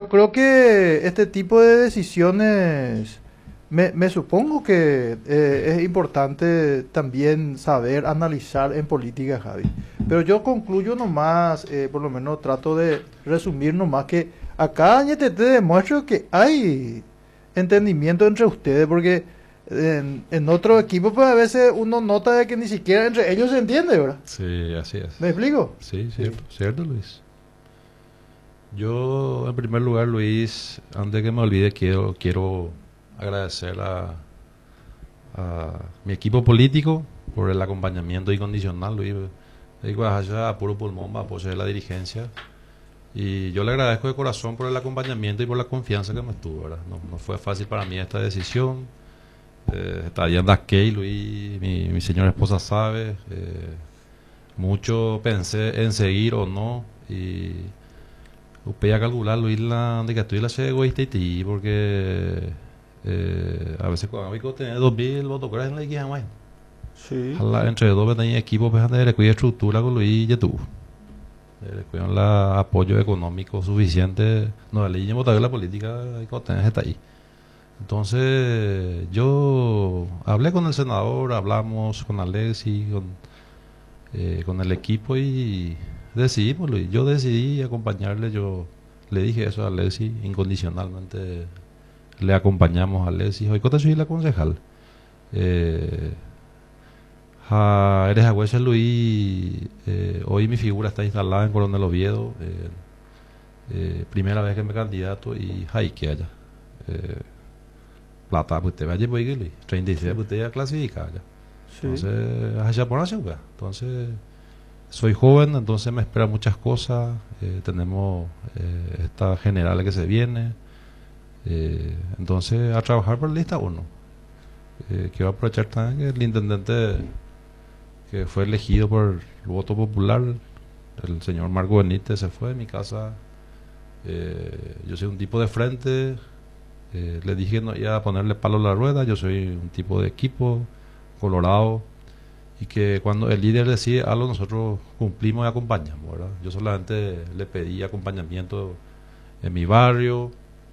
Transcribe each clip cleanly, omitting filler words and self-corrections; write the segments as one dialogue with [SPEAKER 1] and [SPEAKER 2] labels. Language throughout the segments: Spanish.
[SPEAKER 1] Creo que este tipo de decisiones, me supongo que es importante también saber analizar en política, Javi. Pero yo concluyo nomás, por lo menos trato de resumir nomás que acá te demuestro que hay entendimiento entre ustedes, porque en otro equipo pues a veces uno nota de que ni siquiera entre ellos se entiende, ¿verdad?
[SPEAKER 2] Sí, así es.
[SPEAKER 1] ¿Me explico?
[SPEAKER 2] Sí, cierto, cierto, Luis. Yo, en primer lugar, Luis, antes de que me olvide, quiero agradecer a mi equipo político por el acompañamiento incondicional, Luis. Digo, a puro pulmón, va a apoyar la dirigencia. Y yo le agradezco de corazón por el acompañamiento y por la confianza que me tuvo, ¿verdad? No fue fácil para mí esta decisión. Está ahí anda Key, Luis, mi señora esposa sabe. Mucho pensé en seguir o no. Y voy a calcular, Luis, de que estoy la egoísta y ti, porque a veces cuando tener 2000 votos, ¿crees en la equipa, güey?
[SPEAKER 1] Sí.
[SPEAKER 2] Entre dos tenía equipos, pues le cuida estructura con Luis y YouTube. Le cuidan el apoyo económico suficiente. No, le llevo también la política y cuando está ahí. Entonces, yo hablé con el senador, hablamos con Alexis, con el equipo y decidimos, Luis. Yo decidí acompañarle, yo le dije eso a Alexis incondicionalmente. Le acompañamos a Alexis. Hoy soy la concejal. Eres agüese Luis. Hoy mi figura está instalada en Coronel Oviedo. Primera vez que me candidato y hay que haya. Plata, pues te vaya por Luis. 36, pues te ya clasifica ya. Entonces, allá por la entonces, soy joven, entonces me esperan muchas cosas. Tenemos esta general que se viene. Entonces, a trabajar por lista 1. Quiero aprovechar también que el intendente que fue elegido por el voto popular, el señor Marco Benítez, se fue de mi casa. Yo soy un tipo de frente. Le dije no iba a ponerle palo a la rueda. Yo soy un tipo de equipo colorado y que cuando el líder decide algo nosotros cumplimos y acompañamos, ¿verdad? Yo solamente le pedí acompañamiento en mi barrio,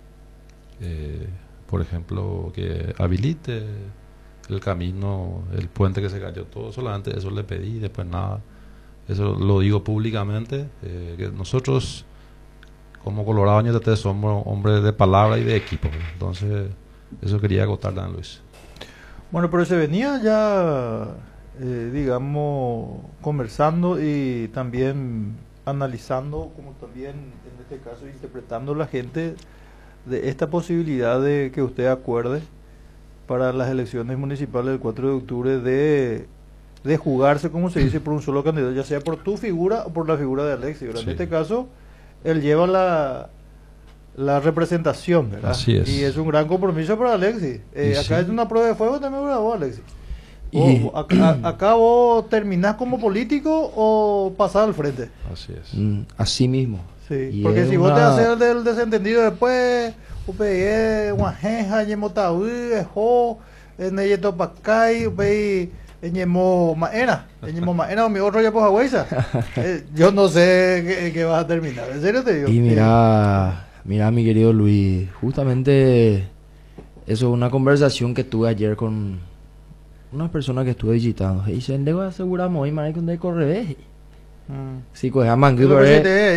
[SPEAKER 2] por ejemplo, que habilite el camino, el puente que se cayó, todo, solamente eso le pedí, después nada. Eso lo digo públicamente, que nosotros como Colorado Ñeteté somos hombres de palabra y de equipo. Entonces, eso quería acotar, Dan Luis.
[SPEAKER 1] Bueno, pero se venía ya, digamos, conversando y también analizando, como también en este caso interpretando la gente de esta posibilidad de que usted acuerde para las elecciones municipales del 4 de octubre de jugarse, como se dice, por un solo candidato, ya sea por tu figura o por la figura de Alexis. Sí. En este caso, él lleva la representación, ¿verdad?
[SPEAKER 2] Así es.
[SPEAKER 1] Y es un gran compromiso para Alexis. Acá sí. Es una prueba de fuego también para vos, Alexis. Acá vos terminás como político o pasás al frente.
[SPEAKER 2] Así es.
[SPEAKER 3] Así mismo.
[SPEAKER 1] Sí, y porque si vos te haces del desentendido después, UPE, Guajeja, Yemotaú, Ejo, Neyeto Pacay, UPE, Ñemo Maena, o mi otro ya pues agüeza. Yo no sé qué vas a terminar, en serio te digo.
[SPEAKER 3] Y mira, mi querido Luis, justamente eso es una conversación que tuve ayer con una persona que estuve visitando. Y dicen, le voy a asegurar hoy, marico, donde corre. Si coge a Mangui por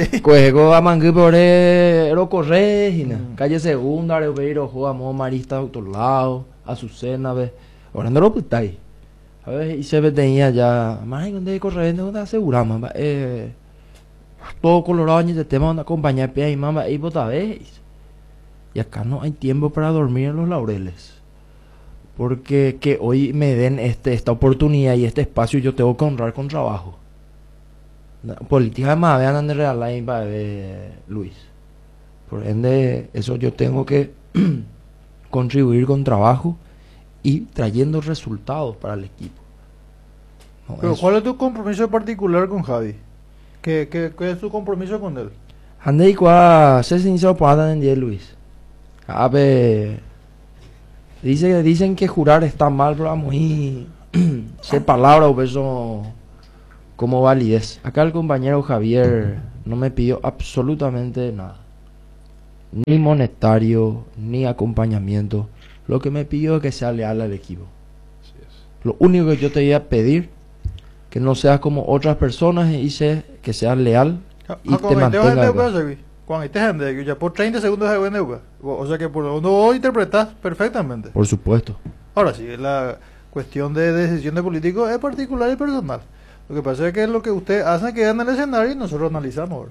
[SPEAKER 3] ero corre, calle segunda, le voy a ir a Marista, doctor Lado, Azucena, ahora no lo putáis. A ver, y se tenía ya, marico, donde corre, donde aseguramos, todo Colorado ni de tema donde acompañar pie y mamá, y vota vez. Y acá no hay tiempo para dormir en los laureles. Porque que hoy me den esta oportunidad y este espacio, yo tengo que honrar con trabajo. Política más vean de real Luis. Por ende, eso yo tengo que contribuir con trabajo y trayendo resultados para el equipo.
[SPEAKER 1] No, pero ¿cuál es tu compromiso particular con Javi? ¿Qué es tu compromiso con él?
[SPEAKER 3] Ande y cuá se sincero para en 10 Luis. A ver, dicen que jurar está mal, pero vamos y sé palabra o eso como validez. Acá el compañero Javier no me pidió absolutamente nada. ni monetario, ni acompañamiento. Lo que me pidió es que sea leal al equipo.
[SPEAKER 2] Así es.
[SPEAKER 3] Lo único que yo te voy a pedir, que no seas como otras personas y que seas leal y te mantengas acá.
[SPEAKER 1] Cuando estés en ya por 30 segundos de Neuca. O sea que por uno vos interpretás perfectamente.
[SPEAKER 3] Por supuesto.
[SPEAKER 1] Ahora sí, la cuestión de decisión de políticos es particular y personal. Lo que pasa es que lo que usted hace queda en el escenario y nosotros analizamos ahora.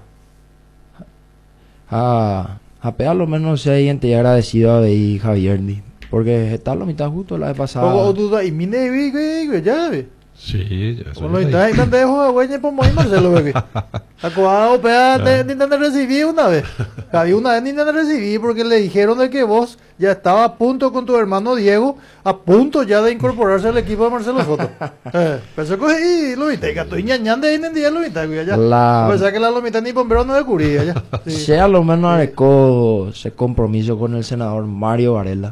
[SPEAKER 3] A Pea lo menos se hay agradecido a Bey Javier, porque está la mitad justo la vez pasada.
[SPEAKER 1] O duda y mine vi ya ve.
[SPEAKER 2] Sí, ya
[SPEAKER 1] Como lo está intentando de jugar güey por muy Marcelo bebé. Acabado Pea te intentando recibir una vez. Había una vez intentando recibir porque le dijeron de que vos ya estaba a punto con tu hermano Diego, a punto ya de incorporarse al equipo de Marcelo Soto. Pensó que y lo viste, que estoy ñañando en el día lo viste, ya. Pensaba que la lomita ni bombero no descubría ya. Sí.
[SPEAKER 3] Se a lo menos arecó ese compromiso con el senador Mario Varela.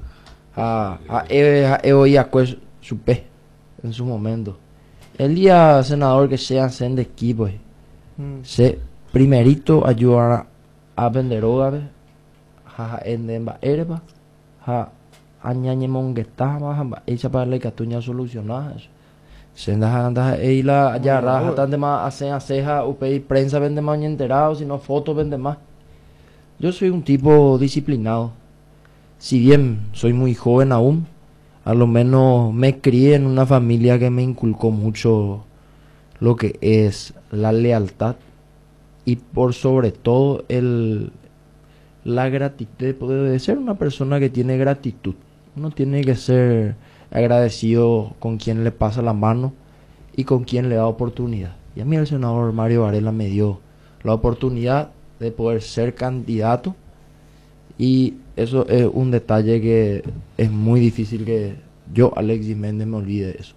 [SPEAKER 3] Evo y Acues supe en su momento. El día senador que sean de equipo, se primerito ayudar a vender hogares, a endemba erba, a añañe monguetama, hecha para la catuña solucionada. Se anda y la allá raja tan de más hacen aceja, upei prensa vende más enterado, si no fotos vende más. Yo soy un tipo disciplinado. Si bien soy muy joven aún, a lo menos me crié en una familia que me inculcó mucho lo que es la lealtad y por sobre todo la gratitud, de ser una persona que tiene gratitud. Uno tiene que ser agradecido con quien le pasa la mano y con quien le da oportunidad. Y a mí el senador Mario Varela me dio la oportunidad de poder ser candidato y eso es un detalle que es muy difícil que yo, Alexis Méndez, me olvide de eso.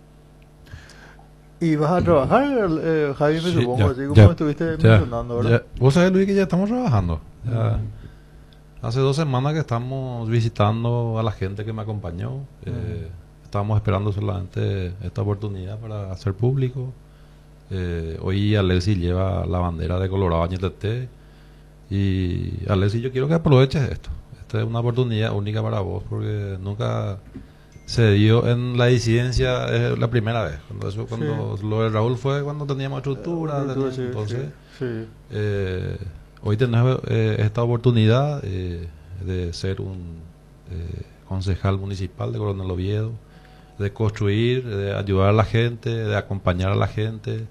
[SPEAKER 1] ¿Y vas a trabajar, Javi, me
[SPEAKER 2] Sí,
[SPEAKER 1] supongo,
[SPEAKER 2] ya,
[SPEAKER 1] así como
[SPEAKER 2] ya,
[SPEAKER 1] estuviste
[SPEAKER 2] ya,
[SPEAKER 1] mencionando, ¿verdad?
[SPEAKER 2] Vos sabés, Luis, que ya estamos trabajando. Ya, hace 2 semanas que estamos visitando a la gente que me acompañó. Estábamos esperando solamente esta oportunidad para hacer público. Hoy Alexis lleva la bandera de Colorado Añetete. Y Alexis, yo quiero que aproveches esto. Esta es una oportunidad única para vos porque nunca se dio en la disidencia, es la primera vez. Cuando lo de Raúl fue cuando teníamos estructura. Entonces, hoy tenés esta oportunidad de ser un concejal municipal de Coronel Oviedo, de construir, de ayudar a la gente, de acompañar a la gente.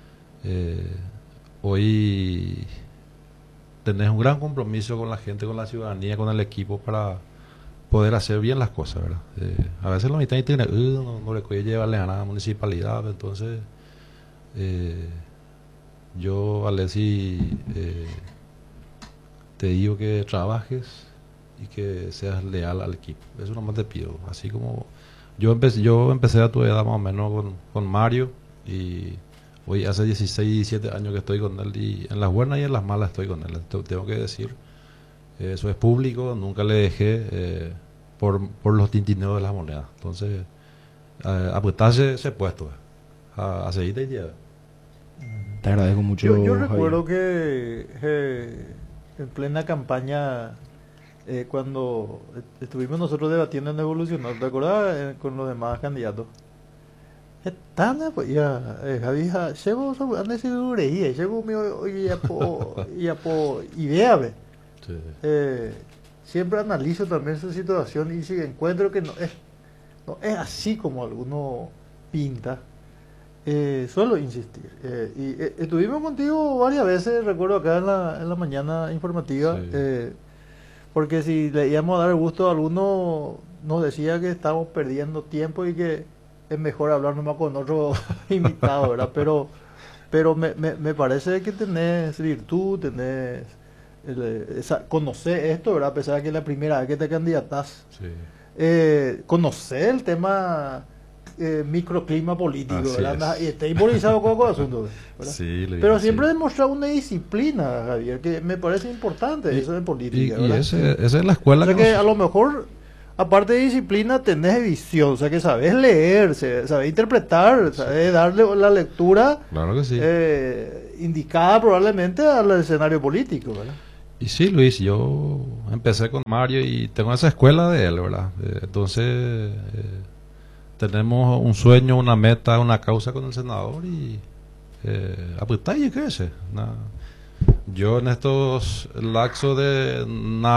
[SPEAKER 2] Hoy tenés un gran compromiso con la gente, con la ciudadanía, con el equipo para poder hacer bien las cosas, ¿verdad? A veces la mitad tiene no le puede llevarle a la municipalidad, entonces yo, Alessi, te digo que trabajes y que seas leal al equipo. Eso nomás te pido. Así como yo empecé a tu edad más o menos con Mario y hoy hace 16, 17 años que estoy con él y en las buenas y en las malas estoy con él. Tengo que decir, eso es público, nunca le dejé por los tintineos de las monedas. Entonces, apretarse ese puesto, a seguir y llevar.
[SPEAKER 3] Te agradezco mucho.
[SPEAKER 1] Yo recuerdo que en plena campaña, cuando estuvimos nosotros debatiendo en Evolucionar, ¿te acordás? Con los demás candidatos. Están pues ya había llegó ande seguridad llegó mi idea ve. Siempre analizo también esa situación y si encuentro que no es así como alguno pinta, suelo insistir. Y estuvimos contigo varias veces, recuerdo acá en la mañana informativa, porque si le íbamos a dar gusto a alguno, nos decía que estábamos perdiendo tiempo y que es mejor hablar nomás con otro invitado, ¿verdad? Pero me parece que tenés virtud, tenés conocer esto, ¿verdad? A pesar de que es la primera vez que te candidatas. Conocer el tema microclima político, ¿verdad? Y está involucrado con el asunto, ¿verdad? Sí, pero siempre demostrar una disciplina, Javier, que me parece importante eso en política, ¿verdad?
[SPEAKER 2] Esa es la escuela.
[SPEAKER 1] O sea que a lo mejor, aparte de disciplina, tenés visión, o sea que sabes leer, sabes interpretar, sabes darle la lectura,
[SPEAKER 2] claro que sí,
[SPEAKER 1] indicada probablemente al escenario político, ¿verdad?
[SPEAKER 2] Y sí, Luis, yo empecé con Mario y tengo esa escuela de él, ¿verdad? Entonces, tenemos un sueño, una meta, una causa con el senador y apretar y crece. Yo en estos laxos de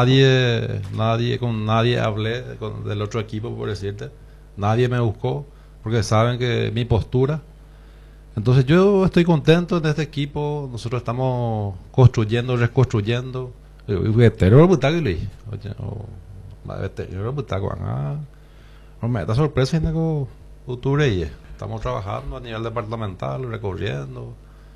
[SPEAKER 2] con nadie hablé del otro equipo, por decirte. Nadie me buscó porque saben que mi postura. Entonces yo estoy contento de este equipo. Nosotros estamos construyendo, reconstruyendo. No me da sorpresa en octubre y estamos trabajando a nivel departamental, recorriendo.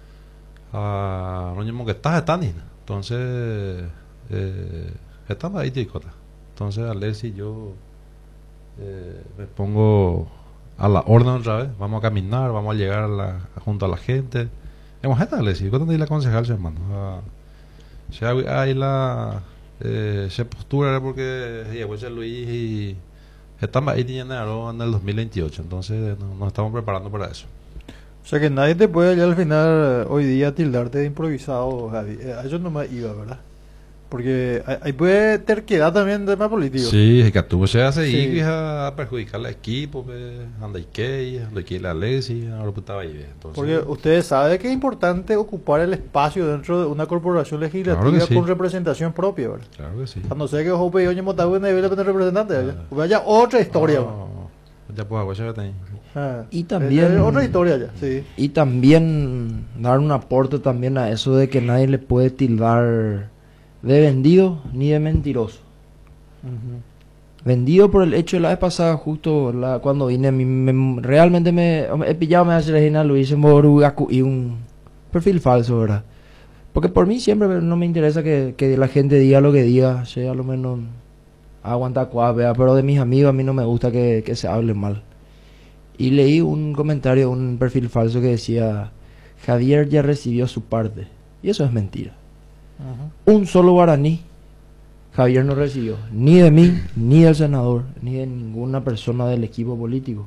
[SPEAKER 2] No mismo que están. Entonces, estamos ahí, ticota. Entonces, Alexis y yo me pongo a la orden otra vez. Vamos a caminar, vamos a llegar junto a la gente. Hemos estado, Alexis. ¿Cuándo le concejal, hermano? Ahí se postura porque llegó ese Luis y estamos ahí en el 2028. Entonces, nos estamos preparando para eso.
[SPEAKER 1] O sea que nadie te puede ya al final hoy día tildarte de improvisado, Javi. A eso no me iba, ¿verdad? Porque ahí puede terquedad también de tema político.
[SPEAKER 2] Sí, es que tú se hace
[SPEAKER 1] Sí.
[SPEAKER 2] ir a perjudicar al equipo, anda y la Alexis, ahora estaba ahí. Entonces,
[SPEAKER 1] Porque ustedes saben que es importante ocupar el espacio dentro de una corporación legislativa
[SPEAKER 2] Claro que sí.
[SPEAKER 1] con representación propia, ¿verdad?
[SPEAKER 2] claro que sí.
[SPEAKER 1] A no ser que Jope y Oñe Motagüe debe tener representante, ¿verdad? Vaya otra historia, ¿verdad?
[SPEAKER 2] Ya pues agua ya tenés.
[SPEAKER 3] Y también-
[SPEAKER 1] Es otra historia ya, sí.
[SPEAKER 3] Y también dar un aporte también a eso de que nadie le puede tildar de vendido ni de mentiroso. Vendido por el hecho de la vez pasada, justo cuando vine, a mí realmente me he pillado, me hace Regina Luis en Borugaku y un perfil falso, ¿verdad? Porque por mí siempre no me interesa que la gente diga lo que diga, sea lo menos aguanta cuá, ¿verdad? Pero de mis amigos a mí no me gusta que se hable mal. Y leí un comentario de un perfil falso que decía: Javier ya recibió su parte. Y eso es mentira. Un solo guaraní Javier no recibió, ni de mí, ni del senador, ni de ninguna persona del equipo político.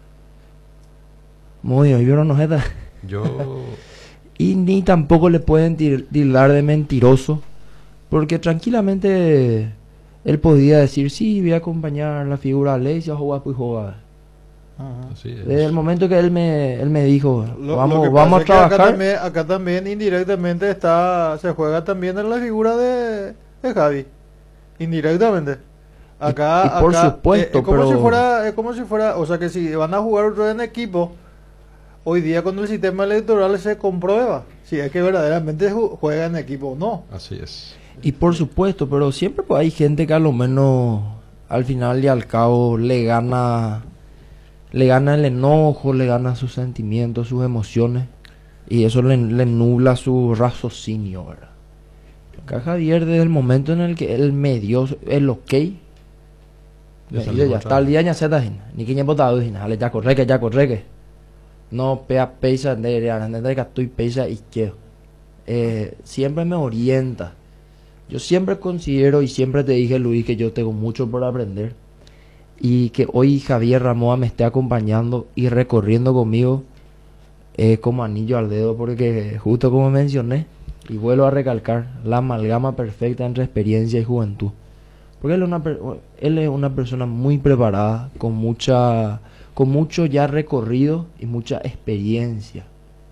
[SPEAKER 3] Muy bien, ¿vieron ojeta?
[SPEAKER 2] Yo,
[SPEAKER 3] Y ni tampoco le pueden tildar de mentiroso, porque tranquilamente él podía decir: sí, voy a acompañar la figura de Alexis a jugar pues jugar.
[SPEAKER 2] así es.
[SPEAKER 3] Desde el momento que él me dijo:
[SPEAKER 1] Lo
[SPEAKER 3] vamos,
[SPEAKER 1] que
[SPEAKER 3] vamos a
[SPEAKER 1] pasa es que
[SPEAKER 3] trabajar.
[SPEAKER 1] acá también indirectamente se juega también en la figura de Javi. Indirectamente. Acá,
[SPEAKER 3] Y por
[SPEAKER 1] acá,
[SPEAKER 3] supuesto,
[SPEAKER 1] es como
[SPEAKER 3] pero-
[SPEAKER 1] es como si fuera, o sea que si van a jugar otro en equipo, hoy día con el sistema electoral se comprueba si es que verdaderamente juega en equipo o no.
[SPEAKER 2] Así es.
[SPEAKER 3] Y por supuesto, pero siempre pues hay gente que a lo menos al final y al cabo le gana el enojo, le gana sus sentimientos, sus emociones, y eso le nubla su raciocinio, ¿verdad? Acá Javier, desde el momento en el que él me dio el ok,
[SPEAKER 2] Ya
[SPEAKER 3] me
[SPEAKER 2] salió
[SPEAKER 3] dice: ya
[SPEAKER 2] otra
[SPEAKER 3] está el
[SPEAKER 2] vez.
[SPEAKER 3] día, ya se está, ni que ya botado, dale, ya corre que. No, pea peisa, de que estoy peisa y quiero. Siempre me orienta. Yo siempre considero y siempre te dije, Luis, que yo tengo mucho por aprender, y que hoy Javier Ramoa me esté acompañando y recorriendo conmigo como anillo al dedo, porque justo como mencioné y vuelvo a recalcar, la amalgama perfecta entre experiencia y juventud, porque él es una persona muy preparada, con mucho ya recorrido y mucha experiencia.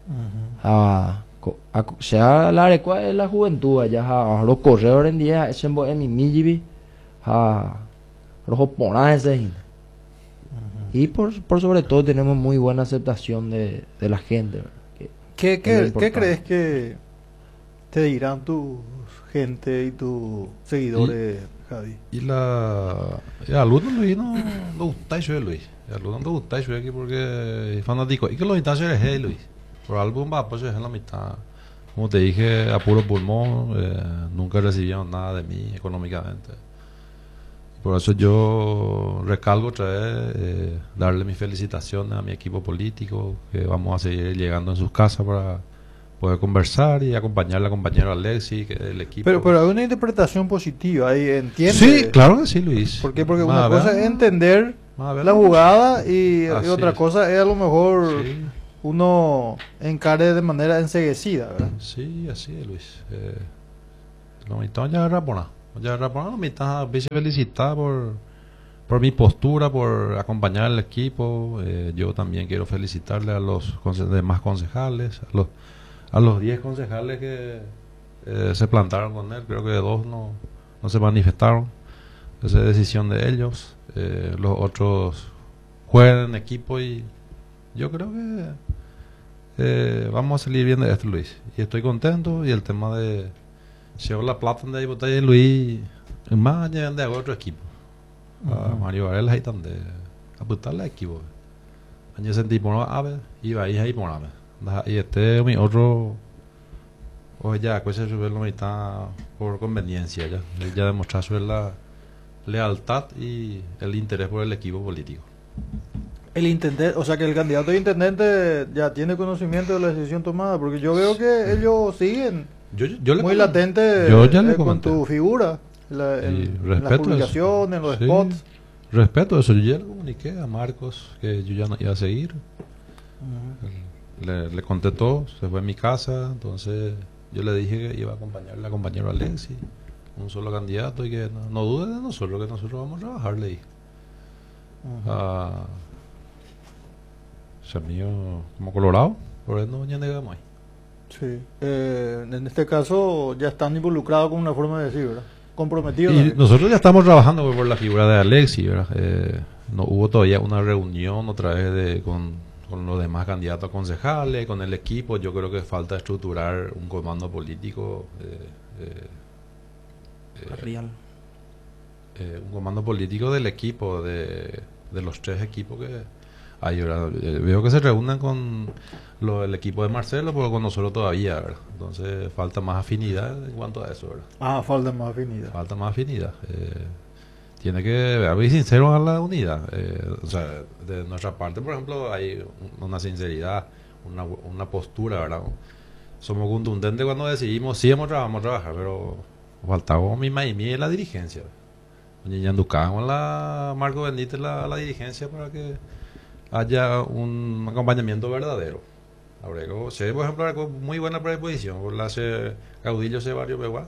[SPEAKER 3] Sea la adecuada de la juventud allá a los correos en día ese en mi mijibi a los ponajes y por sobre todo tenemos muy buena aceptación de la gente, ¿verdad?
[SPEAKER 1] ¿Qué,
[SPEAKER 3] Es lo
[SPEAKER 1] qué, qué
[SPEAKER 3] importante.
[SPEAKER 1] crees que te dirán tu gente y tus seguidores, Javi?
[SPEAKER 2] Y algunos Luis no gusta eso de Luis. Algunos no gusta eso aquí porque es fanático. Y que los instancias es Luis. Por álbum va, pues es en la mitad. Como te dije, a puro pulmón, nunca recibieron nada de mí económicamente. Por eso yo recalco otra vez, darle mis felicitaciones a mi equipo político, que vamos a seguir llegando en sus casas para poder conversar y acompañar a la compañera Alexis, que el equipo.
[SPEAKER 1] Pero hay una interpretación positiva ahí, ¿entiendes?
[SPEAKER 2] Sí, claro que sí, Luis.
[SPEAKER 1] ¿Por qué? Porque
[SPEAKER 2] Más
[SPEAKER 1] una
[SPEAKER 2] a ver,
[SPEAKER 1] cosa es entender
[SPEAKER 2] más a ver.
[SPEAKER 1] la jugada y
[SPEAKER 2] Así
[SPEAKER 1] otra
[SPEAKER 2] es.
[SPEAKER 1] cosa es a lo mejor
[SPEAKER 2] Sí.
[SPEAKER 1] uno encare de manera enseguecida, ¿verdad?
[SPEAKER 2] Sí, así es, Luis. Lo mitad ya Rapona. Ya Rapona, lo mitad, biche felicitar por mi postura, por acompañar al equipo. Yo también quiero felicitarle a los demás concejales, a los 10 concejales que se plantaron con él. Creo que 2 no se manifestaron. Esa es decisión de ellos. Los otros juegan en equipo y yo creo que vamos a salir bien de esto, Luis. Y estoy contento. Y el tema de llevar la plata de botella de Luis, más allá de otro equipo. Mario Varela ahí también apuntarle al equipo. Año sentí por una ave y va ahí por ave. Y este mi otro, o ya, pues eso lo está por conveniencia ya demostrar sobre la lealtad y el interés por el equipo político.
[SPEAKER 1] El intendente, o sea que el candidato a intendente ya tiene conocimiento de la decisión tomada, porque yo veo que ellos siguen
[SPEAKER 2] yo
[SPEAKER 1] muy latente con
[SPEAKER 2] comenté.
[SPEAKER 1] tu figura en las publicaciones, en los spots.
[SPEAKER 2] Respeto eso, yo ya le comuniqué a Marcos que yo ya no iba a seguir. Le conté todo, se fue a mi casa, entonces yo le dije que iba a acompañarle a compañero Alexis, un solo candidato, y que no dude de nosotros, que nosotros vamos a trabajar, le dije. Mío como Colorado, por eso no llegamos ahí.
[SPEAKER 1] Sí. En este caso ya están involucrados con una forma de decir, ¿verdad? Comprometidos.
[SPEAKER 2] Y nosotros ya estamos trabajando por la figura de Alexis, ¿verdad? No hubo todavía una reunión otra vez con los demás candidatos a concejales, con el equipo. Yo creo que falta estructurar un comando político
[SPEAKER 3] real.
[SPEAKER 2] Un comando político del equipo, de los 3 equipos que hay, ¿verdad? Veo que se reúnen con el equipo de Marcelo, pero con nosotros todavía, ¿verdad? Entonces falta más afinidad en cuanto a eso, ¿verdad?
[SPEAKER 1] Falta más afinidad.
[SPEAKER 2] Falta más afinidad. Tiene que haber sincero a la unidad. O sea, de nuestra parte, por ejemplo, hay una sinceridad, una postura, ¿verdad? Somos contundentes cuando decidimos, sí vamos a trabajar, pero faltaba mi y la dirigencia. Ñanducamos la Marco Benítez la dirigencia para que haya un acompañamiento verdadero. Abrego, por ejemplo, con muy buena predisposición, por la caudillo ese barrio Pegua,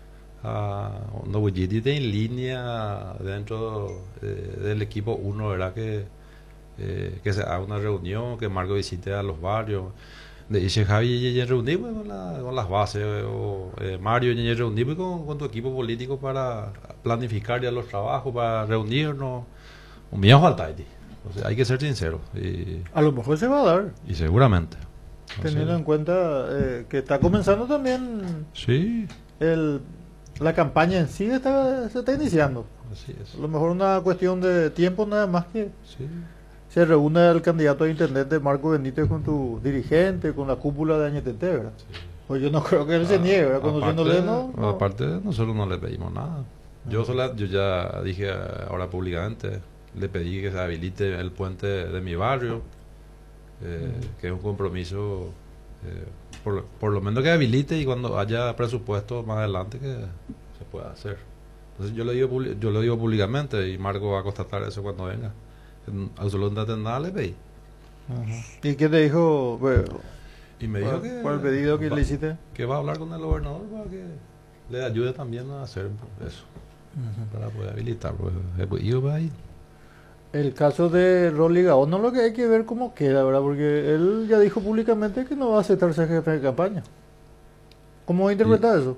[SPEAKER 2] no en línea dentro del equipo 1, ¿verdad? Que se haga una reunión, que Marco visite a los barrios. Dice Javi, y reunimos con las bases, o Mario, y reunimos con tu equipo político para planificar ya los trabajos, para reunirnos. Un día falta ahí. Entonces, hay que ser sincero.
[SPEAKER 1] A lo mejor se va a dar.
[SPEAKER 2] Y seguramente.
[SPEAKER 1] Teniendo en cuenta que está comenzando también.
[SPEAKER 2] Sí.
[SPEAKER 1] La campaña en sí se está iniciando.
[SPEAKER 2] Así es.
[SPEAKER 1] A lo mejor una cuestión de tiempo nada más que
[SPEAKER 2] Sí.
[SPEAKER 1] se reúne el candidato a intendente Marco Benítez con tu dirigente, con la cúpula de Añetete, ¿verdad? Sí. Pues yo no creo que él se niegue, ¿verdad? Conociéndole, no.
[SPEAKER 2] Aparte, nosotros no le pedimos nada. Yo ya dije ahora públicamente, le pedí que se habilite el puente de mi barrio, que es un compromiso, por lo menos que habilite, y cuando haya presupuesto más adelante que se pueda hacer. Entonces yo lo digo públicamente, y Marco va a constatar eso cuando venga. Absolutamente nada le pedí.
[SPEAKER 1] ¿Y qué te dijo? Bueno,
[SPEAKER 2] y me dijo que
[SPEAKER 1] por el pedido que le hiciste,
[SPEAKER 2] que va a hablar con el gobernador para que le ayude también a hacer eso, para poder habilitar, pues iba ahí.
[SPEAKER 1] El caso de Rolly Gaona, lo que hay que ver cómo queda, ¿verdad? Porque él ya dijo públicamente que no va a aceptar ser jefe de campaña. ¿Cómo interpretar eso?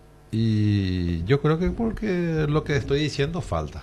[SPEAKER 2] Y yo creo que porque lo que estoy diciendo falta.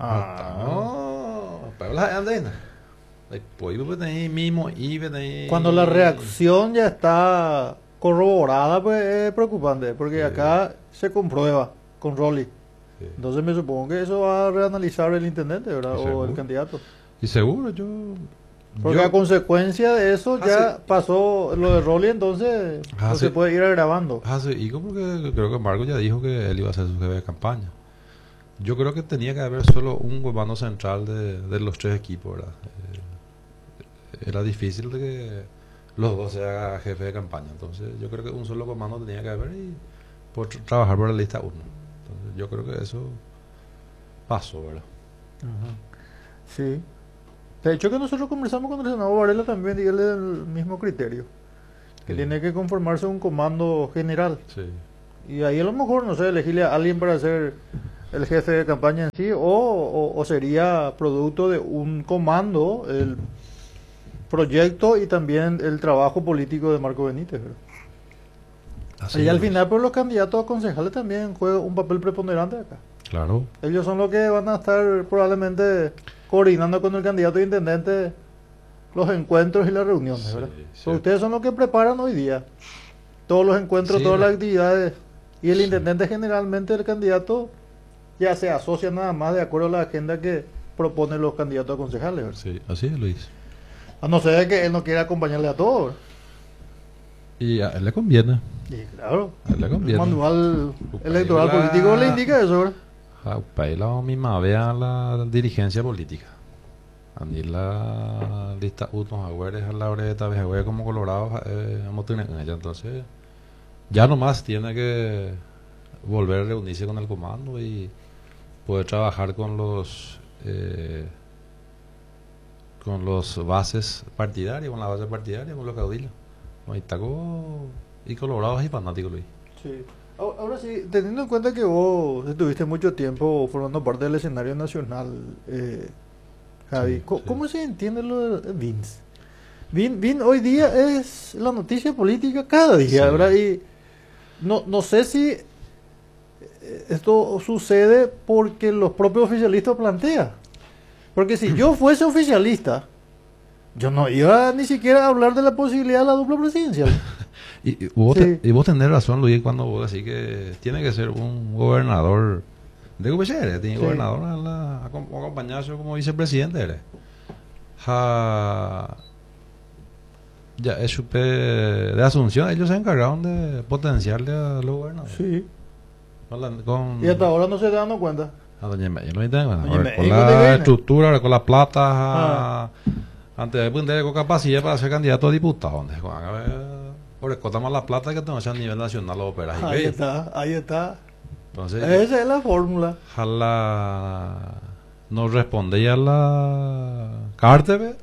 [SPEAKER 1] Cuando la reacción ya está corroborada, pues es preocupante, porque acá se comprueba con Rolly. Entonces me supongo que eso va a reanalizar el intendente, ¿verdad? O el candidato.
[SPEAKER 2] Y seguro,
[SPEAKER 1] porque a consecuencia de eso ya pasó lo de Rolly, entonces no se puede ir agravando.
[SPEAKER 2] Y porque creo que Marco ya dijo que él iba a ser su jefe de campaña. Yo creo que tenía que haber solo un comando central de los 3 equipos, ¿verdad? Era difícil de que los 2 se hagan jefe de campaña. Entonces yo creo que un solo comando tenía que haber, y por trabajar por la lista 1. Entonces yo creo que eso pasó, ¿verdad?
[SPEAKER 1] Sí. De hecho que nosotros conversamos con el senador Varela también, y él es el mismo criterio. Que tiene que conformarse un comando general.
[SPEAKER 2] Sí.
[SPEAKER 1] Y ahí a lo mejor, no sé, elegirle a alguien para ser el jefe de campaña en sí, o sería producto de un comando, el proyecto y también el trabajo político de Marco Benítez, ¿verdad?
[SPEAKER 2] Así
[SPEAKER 1] Y al
[SPEAKER 2] es.
[SPEAKER 1] final, pues los candidatos a concejales también juegan un papel preponderante acá.
[SPEAKER 2] Claro.
[SPEAKER 1] Ellos son los que van a estar probablemente coordinando con el candidato a intendente los encuentros y las reuniones,
[SPEAKER 2] Sí,
[SPEAKER 1] ¿verdad?
[SPEAKER 2] sí.
[SPEAKER 1] Pero ustedes son los que preparan hoy día todos los encuentros,
[SPEAKER 2] Sí,
[SPEAKER 1] todas
[SPEAKER 2] la-
[SPEAKER 1] las actividades. Y el
[SPEAKER 2] Sí.
[SPEAKER 1] intendente generalmente, el candidato, ya se asocia nada más de acuerdo a la agenda que proponen los candidatos a concejales, ¿verdad?
[SPEAKER 2] Sí, así es, Luis.
[SPEAKER 1] A no ser que él no quiera acompañarle a todos, ¿verdad?
[SPEAKER 2] Y a él le conviene.
[SPEAKER 1] Y claro,
[SPEAKER 2] A él le
[SPEAKER 1] el
[SPEAKER 2] conviene.
[SPEAKER 1] manual
[SPEAKER 2] Upa,
[SPEAKER 1] electoral
[SPEAKER 2] la-
[SPEAKER 1] político le indica eso, ¿verdad?
[SPEAKER 2] Para la misma vea la dirigencia política. A mí la lista unos agüeres a la hora de vez agüeres como Colorado, vamos a tener en ella. Entonces, ya nomás tiene que volver a reunirse con el comando y poder trabajar con los bases partidarios, con la base partidaria, con los caudillos. Con Itaco y Colorado es fanático, Luis.
[SPEAKER 1] Sí. Ahora sí, teniendo en cuenta que vos estuviste mucho tiempo formando parte del escenario nacional, Javi,
[SPEAKER 2] Sí, sí.
[SPEAKER 1] ¿cómo se entiende lo de Vince? Vin hoy día es la noticia política cada día,
[SPEAKER 2] Sí.
[SPEAKER 1] ¿verdad? Y no sé si esto sucede porque los propios oficialistas plantean. Porque si yo fuese oficialista, yo no iba ni siquiera a hablar de la posibilidad de la dupla presidencial.
[SPEAKER 2] Y vos tenés razón, Luis, cuando vos decís que tiene que ser un gobernador de UPCR, tiene
[SPEAKER 1] Sí.
[SPEAKER 2] gobernador acompañarse como vicepresidente. Eres. Ja, ya es de Asunción, ellos se encargaron de potenciarle a los gobernadores.
[SPEAKER 1] Sí.
[SPEAKER 2] Con
[SPEAKER 1] Y hasta ahora no se están dando cuenta.
[SPEAKER 2] a Doña Meyer, no entiendo,
[SPEAKER 1] Doña
[SPEAKER 2] ahora,
[SPEAKER 1] Meyer,
[SPEAKER 2] con
[SPEAKER 1] ¿cómo te
[SPEAKER 2] la
[SPEAKER 1] viene?
[SPEAKER 2] estructura, con la plata,
[SPEAKER 1] Ah.
[SPEAKER 2] antes de poner con capacidad para ser candidato a diputado. Donde, a ver, por escota más la plata que tengo a nivel nacional los operas. y
[SPEAKER 1] Ahí
[SPEAKER 2] ve.
[SPEAKER 1] está, ahí está.
[SPEAKER 2] Entonces,
[SPEAKER 1] Esa es la fórmula.
[SPEAKER 2] ojalá no respondía a la Cárteve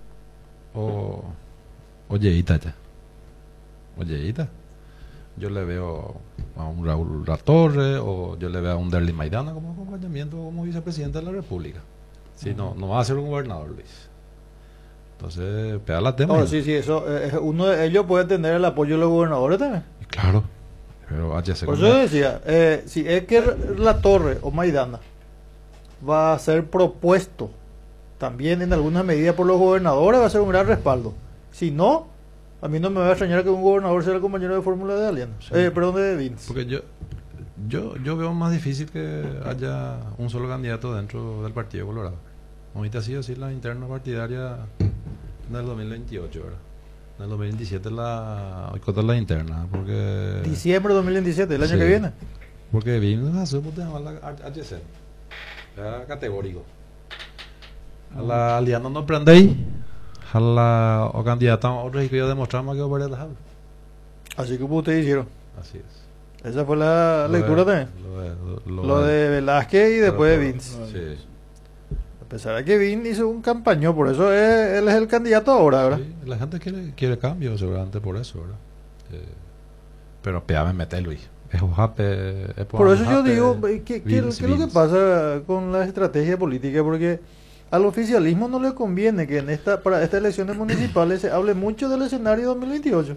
[SPEAKER 2] o Yeita ya. O Yeita. Yo le veo a un Raúl Latorre o yo le veo a un Derly Maidana como acompañamiento como vicepresidente de la República. Si no, no va a ser un gobernador, Luis. Entonces, pega la tema.
[SPEAKER 1] Ahora sí, eso, uno de ellos puede tener el apoyo de los gobernadores también.
[SPEAKER 2] Y claro, pero HC
[SPEAKER 1] Por eso yo decía, si es que la Torre o Maidana va a ser propuesto también en alguna medida por los gobernadores, va a ser un gran respaldo. Si no, a mí no me va a extrañar que un gobernador sea el compañero de fórmula de Alianza.
[SPEAKER 2] Sí.
[SPEAKER 1] Perdón, de Vince.
[SPEAKER 2] Porque yo veo más difícil que haya un solo candidato dentro del Partido Colorado. Ahorita ha sido así la interna partidaria en el 2028, ¿verdad? En el 2027 la interna, porque
[SPEAKER 1] Diciembre de 2027, el año
[SPEAKER 2] Sí.
[SPEAKER 1] que viene.
[SPEAKER 2] porque vino a su puta la HC. Era categórico. A la alianza no prendéis, a la o candidata a otros y que yo demostramos que varias dejar.
[SPEAKER 1] Así que como ustedes hicieron.
[SPEAKER 2] Así es.
[SPEAKER 1] Esa fue la lectura también. Lo de Velázquez y después de Vince.
[SPEAKER 2] Sí.
[SPEAKER 1] A pesar de que Vince hizo un campañón, por eso él es el candidato ahora, ¿verdad?
[SPEAKER 2] Sí, la gente quiere cambio, seguramente por eso, ¿verdad? Pero peame meter, Luis. Es un jape.
[SPEAKER 1] Por eso yo digo, ¿qué es lo que pasa con la estrategia política? Porque al oficialismo no le conviene que para estas elecciones municipales se hable mucho del escenario 2028.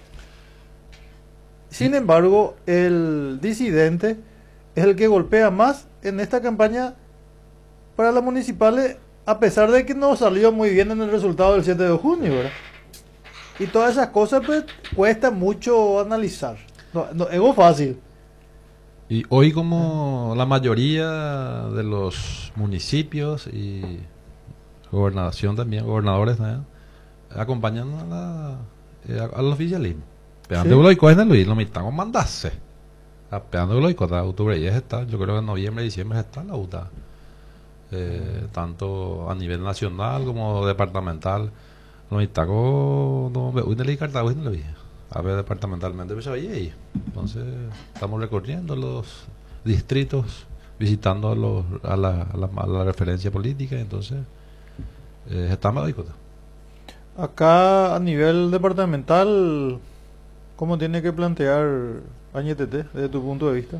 [SPEAKER 1] Sin embargo, el disidente es el que golpea más en esta campaña para las municipales, a pesar de que no salió muy bien en el resultado del 7 de junio, ¿verdad? Y todas esas cosas pues cuesta mucho analizar. No es fácil.
[SPEAKER 2] Y hoy como la mayoría de los municipios y gobernación también, gobernadores también, acompañan al oficialismo. Pegando
[SPEAKER 1] Sí.
[SPEAKER 2] lo y cogen Luis, lo mitad mandarse. Pegando lo y cogen octubre ya está, yo creo que en noviembre, diciembre está la UTA. Tanto a nivel nacional como departamental. Lo mitad no me uy Cartago no le a ver departamentalmente pues ahí. Entonces estamos recorriendo los distritos, visitando a la referencia política, entonces estamos ahí.
[SPEAKER 1] Acá a nivel departamental, ¿cómo tiene que plantear Añetete, desde tu punto de vista.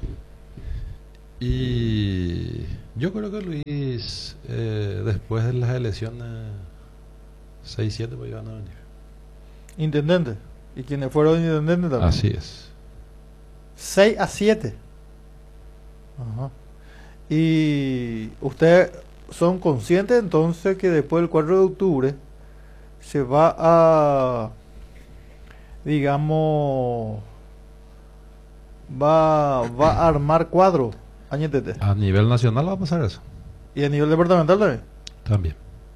[SPEAKER 2] Y yo creo que Luis, después de las elecciones 6-7, pues iban a venir.
[SPEAKER 1] Intendente. ¿Y quienes fueron intendentes también?
[SPEAKER 2] Así es.
[SPEAKER 1] 6-7. Ajá. Y ustedes son conscientes entonces que después del 4 de octubre se va a, digamos, va a armar cuadro, Añetete.
[SPEAKER 2] A nivel nacional va a pasar eso.
[SPEAKER 1] Y a nivel departamental también.
[SPEAKER 2] También.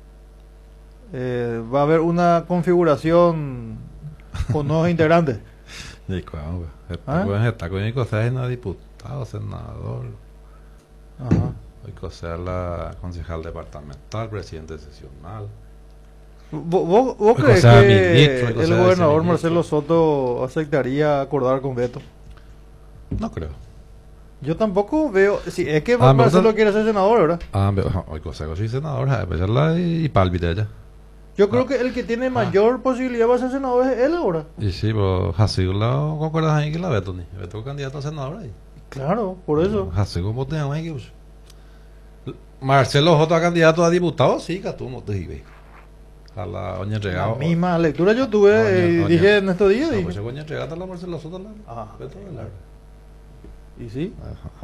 [SPEAKER 1] Va a haber una configuración con nuevos integrantes.
[SPEAKER 2] Y claro,
[SPEAKER 1] ¿Ah?
[SPEAKER 2] está con el consejo diputado, senador.
[SPEAKER 1] Ajá.
[SPEAKER 2] Hay que ser la concejal departamental, presidente sesional.
[SPEAKER 1] ¿Vos
[SPEAKER 2] Hay
[SPEAKER 1] crees
[SPEAKER 2] cosas de
[SPEAKER 1] que
[SPEAKER 2] ministro, hay cosas
[SPEAKER 1] el
[SPEAKER 2] de
[SPEAKER 1] gobernador
[SPEAKER 2] viceministro.
[SPEAKER 1] Marcelo Soto aceptaría acordar con Beto?
[SPEAKER 2] No creo.
[SPEAKER 1] Yo tampoco veo. Si es que
[SPEAKER 2] me
[SPEAKER 1] Marcelo
[SPEAKER 2] gusta-
[SPEAKER 1] quiere ser senador, ¿verdad?
[SPEAKER 2] Hay cosas que soy senador, y pálpite ella.
[SPEAKER 1] Yo creo que el que tiene mayor posibilidad para ser senador es él ahora.
[SPEAKER 2] Y sí, pues Hasigo la concuerdas ahí que la Beto ni. Beto es candidato a senador ahí.
[SPEAKER 1] Claro, por eso.
[SPEAKER 2] Hasigo voté ahí que pues. Marcelo J candidato a diputado, sí, que tú no te digas. A la Oña
[SPEAKER 1] La
[SPEAKER 2] Entregado.
[SPEAKER 1] misma lectura yo tuve,
[SPEAKER 2] Doña-
[SPEAKER 1] dije en estos días.
[SPEAKER 2] No,
[SPEAKER 1] Dije.
[SPEAKER 2] pues Oña Entregado a la Marcelo Soto la.
[SPEAKER 1] Ah,
[SPEAKER 2] Beto la.
[SPEAKER 1] y sí.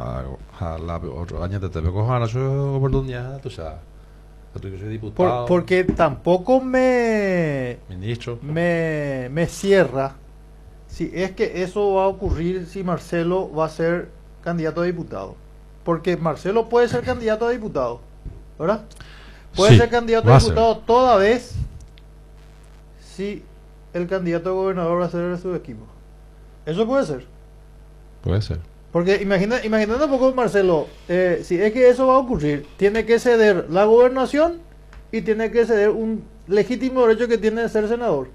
[SPEAKER 2] La otro año te veo coger a su oportunidad, tú sabes. Que tú soy diputado,
[SPEAKER 1] Porque tampoco me
[SPEAKER 2] ministro.
[SPEAKER 1] cierra si es que eso va a ocurrir si Marcelo va a ser candidato a diputado. Porque Marcelo puede ser candidato a diputado, ¿verdad? Puede
[SPEAKER 2] Sí,
[SPEAKER 1] ser candidato
[SPEAKER 2] va
[SPEAKER 1] a
[SPEAKER 2] a ser.
[SPEAKER 1] diputado toda vez si el candidato a gobernador va a ser de su equipo. Eso puede ser.
[SPEAKER 2] Puede ser.
[SPEAKER 1] Porque imagínate un poco, Marcelo, si es que eso va a ocurrir, tiene que ceder la gobernación y tiene que ceder un legítimo derecho que tiene de ser senador.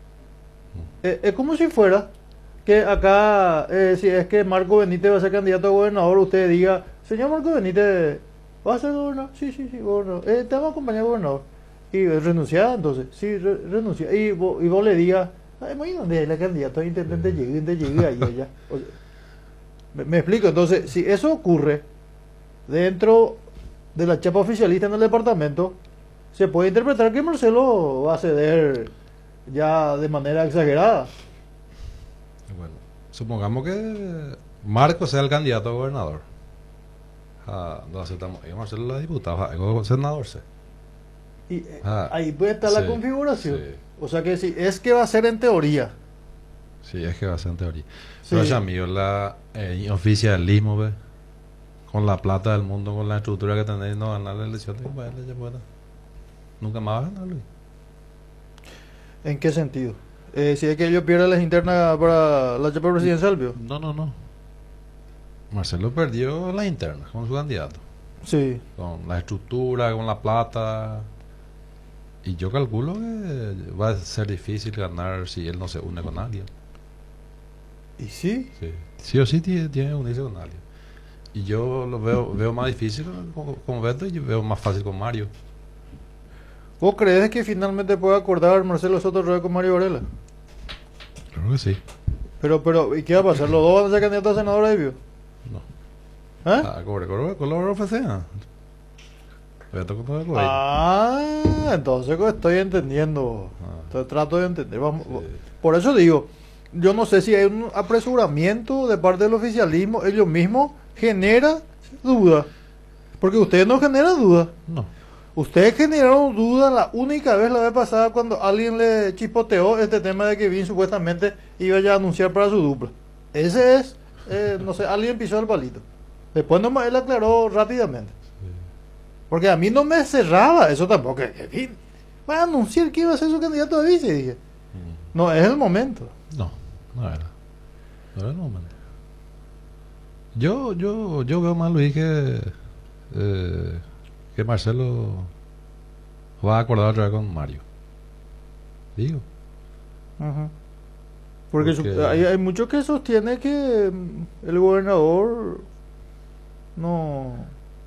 [SPEAKER 1] Es como si fuera que acá, si es que Marco Benítez va a ser candidato a gobernador, usted diga, señor Marco Benítez, ¿va a ser gobernador? Sí, gobernador. Te vamos a acompañar gobernador. Y renunciar entonces, sí, renuncia. Y vos le digas, ay, muy donde la candidata a intendente llegue ahí allá. O sea, me explico, entonces, si eso ocurre dentro de la chapa oficialista en el departamento, se puede interpretar que Marcelo va a ceder ya de manera exagerada.
[SPEAKER 2] Bueno, supongamos que Marco sea el candidato a gobernador. No aceptamos. Y Marcelo la diputada, el senador se.
[SPEAKER 1] Y ahí puede estar la
[SPEAKER 2] Sí,
[SPEAKER 1] configuración.
[SPEAKER 2] sí.
[SPEAKER 1] O sea que si es que va a ser en teoría.
[SPEAKER 2] Sí, es que va a ser en teoría.
[SPEAKER 1] Sí.
[SPEAKER 2] Pero ya mío, la oficialismo, ve, con la plata del mundo, con la estructura que tenéis, no ganar la elección, ya pueda. Nunca más va a ganar, Luis.
[SPEAKER 1] ¿En qué sentido? Si es que ellos pierden las internas para la chapa presidencial, ¿vio?
[SPEAKER 2] No. Marcelo perdió la interna con su candidato.
[SPEAKER 1] Sí.
[SPEAKER 2] Con la estructura, con la plata. Y yo calculo que va a ser difícil ganar si él no se une con alguien.
[SPEAKER 1] ¿Y sí?
[SPEAKER 2] Sí o sí tiene que unirse con alguien. Y yo lo veo más difícil con Beto y yo veo más fácil con Mario.
[SPEAKER 1] ¿Vos crees que finalmente puede acordar Marcelo Soto Roa con Mario Varela?
[SPEAKER 2] Creo que sí.
[SPEAKER 1] Pero, ¿y qué va a pasar? ¿Los dos van a ser candidatos a senador ahí, vio?
[SPEAKER 2] No.
[SPEAKER 1] ¿Eh?
[SPEAKER 2] Color ofrecía. Beto con todo el güey.
[SPEAKER 1] Entonces estoy entendiendo. Trato de entender. Vamos,
[SPEAKER 2] Sí.
[SPEAKER 1] Por eso digo, yo no sé si hay un apresuramiento de parte del oficialismo, ellos mismos genera duda. Porque ustedes no generan duda.
[SPEAKER 2] No.
[SPEAKER 1] Ustedes generaron duda la única vez la vez pasada cuando alguien le chispoteó este tema de que Vin supuestamente iba ya a anunciar para su dupla. Ese es, no sé, alguien pisó el palito. Después nomás él aclaró rápidamente. Porque a mí no me cerraba eso tampoco. Vin va a anunciar que iba a ser su candidato a vice, dije. No, es el momento.
[SPEAKER 2] No era. No era el momento. Yo veo más, Luis, que Marcelo va a acordar otra vez con Mario. Digo.
[SPEAKER 1] Ajá. Porque
[SPEAKER 2] Porque-
[SPEAKER 1] hay muchos que sostienen que el gobernador no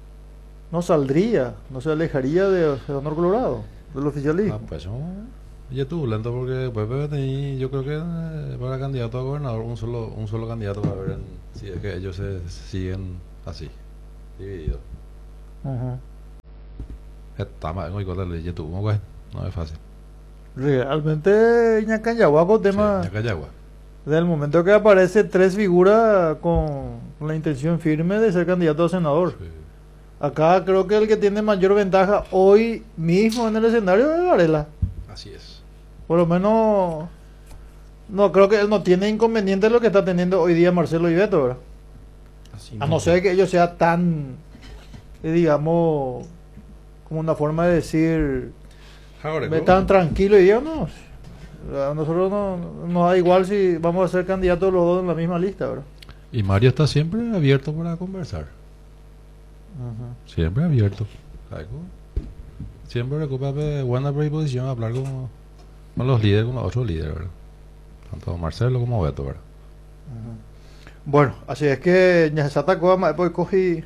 [SPEAKER 1] saldría, no se alejaría de Honor Colorado, del oficialismo.
[SPEAKER 2] Pues Y es turbulento porque después yo creo que para candidato a gobernador un solo candidato va a ver si es que ellos se siguen así, divididos.
[SPEAKER 1] Ajá.
[SPEAKER 2] Está más en contra de YouTube, ¿cómo es? No es fácil.
[SPEAKER 1] Realmente Ñacayahuaco tema
[SPEAKER 2] Sí, Ñacayagua.
[SPEAKER 1] del momento que aparece tres figuras con la intención firme de ser candidato a senador.
[SPEAKER 2] Sí.
[SPEAKER 1] Acá creo que el que tiene mayor ventaja hoy mismo en el escenario es Varela.
[SPEAKER 2] Así es.
[SPEAKER 1] Por lo menos no creo que él no tiene inconveniente lo que está teniendo hoy día Marcelo y Beto, ¿verdad?
[SPEAKER 3] Así
[SPEAKER 1] A no
[SPEAKER 3] mismo.
[SPEAKER 1] ser que ellos sea tan, digamos, como una forma de decir,
[SPEAKER 2] Ahora,
[SPEAKER 1] tan tranquilo y digan, no, a nosotros no nos da igual si vamos a ser candidatos los dos en la misma lista, ¿verdad?
[SPEAKER 2] y Mario está siempre abierto para conversar. Siempre abierto. ¿Sabes cómo? Siempre recupera buena predisposición a hablar con los líderes, con los otros líderes, ¿verdad? Tanto Marcelo como Beto, ¿verdad?
[SPEAKER 1] Bueno, así es que Ñasata Coama después cogí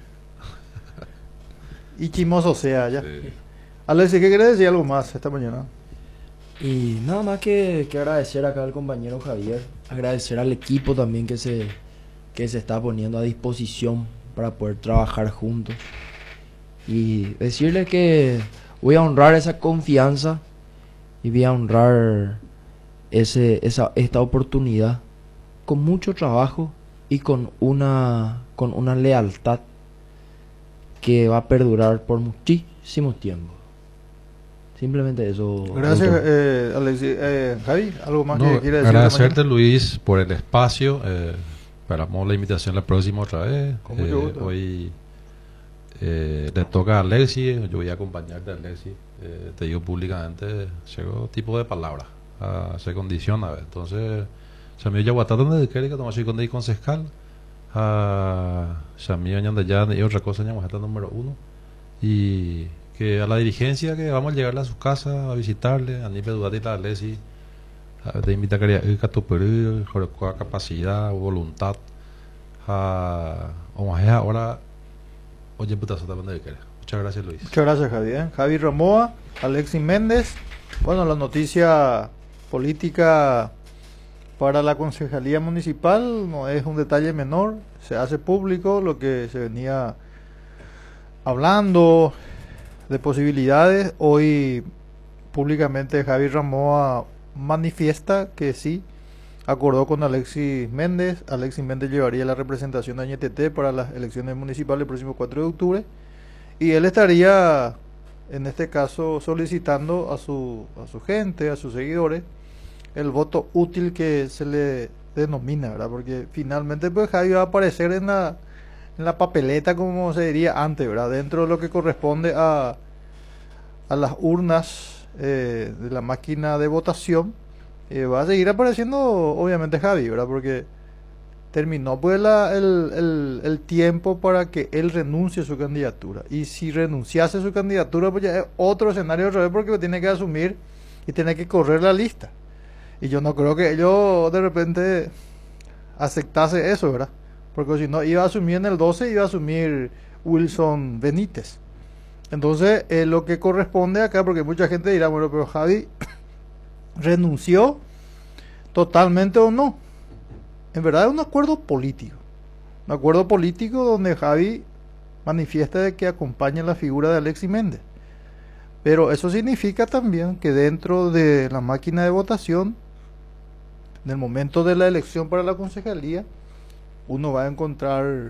[SPEAKER 1] y chimoso sea ya.
[SPEAKER 2] Sí.
[SPEAKER 1] Alexis, ¿qué quieres decir algo más esta mañana?
[SPEAKER 3] Y nada más que agradecer acá al compañero Javier, agradecer al equipo también que se está poniendo a disposición para poder trabajar juntos y decirle que voy a honrar esa confianza y voy a honrar esta oportunidad con mucho trabajo y con una lealtad que va a perdurar por muchísimo tiempo. Simplemente eso.
[SPEAKER 1] Gracias,
[SPEAKER 3] doctor.
[SPEAKER 1] Alexis. Javi, ¿algo más
[SPEAKER 2] No,
[SPEAKER 1] que quieras decir?
[SPEAKER 2] agradecerte, Luis, por el espacio. Esperamos la invitación la próxima otra vez.
[SPEAKER 1] Con mucho gusto.
[SPEAKER 2] Hoy le toca a Alexis. Yo voy a acompañarte, Alexis. Te digo públicamente, llegó tipo de palabras. Se condiciona. Entonces, Samio Yaguatá, donde quiere que tomase con el concejal. Samio Ñandayán y otra cosa, Ñaguatá número 1. Y que a la dirigencia que vamos a llegarle a su casa a visitarle, a Nipe Dudati la Alexis. Te invita a tu periodo, capacidad, voluntad. Vamos a ahora. Oye, putazo, también de muchas gracias, Luis.
[SPEAKER 1] Muchas gracias, Javi. Javi Ramoa, Alexis Méndez. Bueno, la noticia política para la concejalía municipal no es un detalle menor. Se hace público lo que se venía hablando de posibilidades. Hoy públicamente Javi Ramoa manifiesta que sí, acordó con Alexis Méndez. Alexis Méndez llevaría la representación de Ñeteté para las elecciones municipales el próximo 4 de octubre. Y él estaría, en este caso, solicitando a su gente, a sus seguidores, el voto útil que se le denomina, ¿verdad? Porque finalmente pues Javi va a aparecer en la papeleta, como se diría antes, ¿verdad? Dentro de lo que corresponde a las urnas de la máquina de votación. Va a seguir apareciendo obviamente Javi, ¿verdad? Porque terminó pues el tiempo para que él renuncie a su candidatura. Y si renunciase a su candidatura, pues ya es otro escenario otra vez, porque tiene que asumir y tiene que correr la lista. Y yo no creo que ellos de repente aceptase eso, ¿verdad? Porque si no, iba a asumir en el 12, iba a asumir Wilson Benítez. Entonces, lo que corresponde acá, porque mucha gente dirá, bueno, pero Javi renunció totalmente o no. En verdad es un acuerdo político. Un acuerdo político donde Javi manifiesta de que acompaña la figura de Alexis Méndez. Pero eso significa también que dentro de la máquina de votación, en el momento de la elección para la concejalía, uno va a encontrar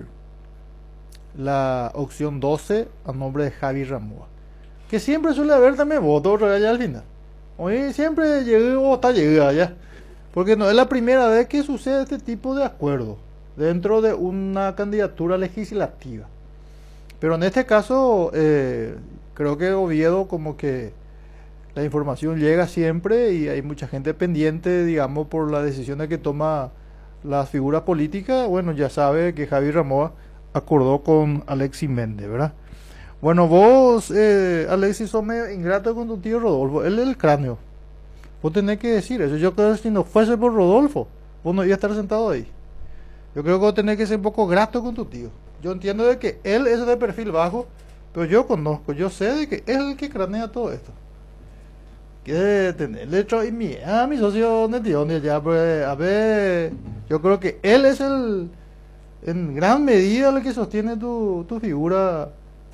[SPEAKER 1] la opción 12 a nombre de Javi Ramoa. Que siempre suele haber también votos allá al final. Hoy siempre llegó o está llegada ya. Porque no es la primera vez que sucede este tipo de acuerdo dentro de una candidatura legislativa. Pero en este caso, creo que Oviedo, como que la información llega siempre y hay mucha gente pendiente, digamos, por las decisiones que toma las figuras políticas. Bueno, ya sabe que Javi Ramoa acordó con Alexis Méndez, ¿verdad? Bueno, vos, Alexis, sos medio ingrato con tu tío Rodolfo. Él es el cráneo. Vos tenés que decir eso. Yo creo que si no fuese por Rodolfo, vos no ibas a estar sentado ahí. Yo creo que vos tenés que ser un poco grato con tu tío. Yo entiendo de que él es de perfil bajo, pero yo conozco, yo sé de que es el que cranea todo esto. que tenerle hecho y mi socio donde tío, donde ya, pues, a ver, yo creo que él es en gran medida el que sostiene tu figura,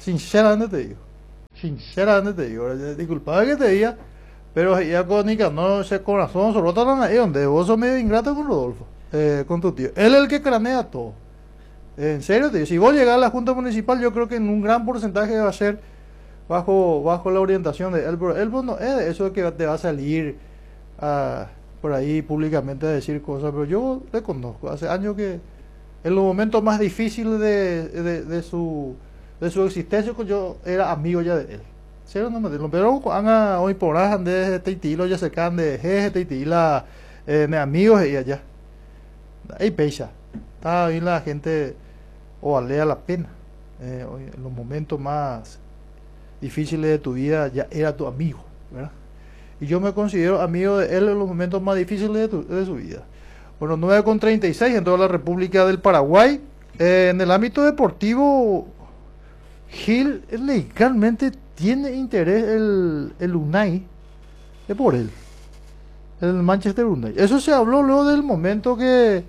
[SPEAKER 1] sinceramente te digo, disculpa que te diga, pero ya con Nicanor ese corazón solo tan ahí donde vos sos medio ingrato con Rodolfo, con tu tío, él es el que cranea todo, en serio te digo, si vos llegás a la Junta Municipal yo creo que en un gran porcentaje va a ser bajo la orientación de él, pero él pues, no es de eso que te va a salir por ahí públicamente a decir cosas, pero yo le conozco, hace años que en los momentos más difíciles de su existencia yo era amigo ya de él. Cero no me digo, pero hoy por ahí de Teitilo ya se can de jeje Teitila de amigos y allá. Ahí pecha. Está ahí la gente o valea la pena. En los momentos más difíciles de tu vida ya era tu amigo, ¿verdad? Y yo me considero amigo de él en los momentos más difíciles de su vida. Bueno, 9:36 en toda la República del Paraguay. En el ámbito deportivo, Gil legalmente tiene interés el Unai, es por él, el Manchester United. Eso se habló luego del momento que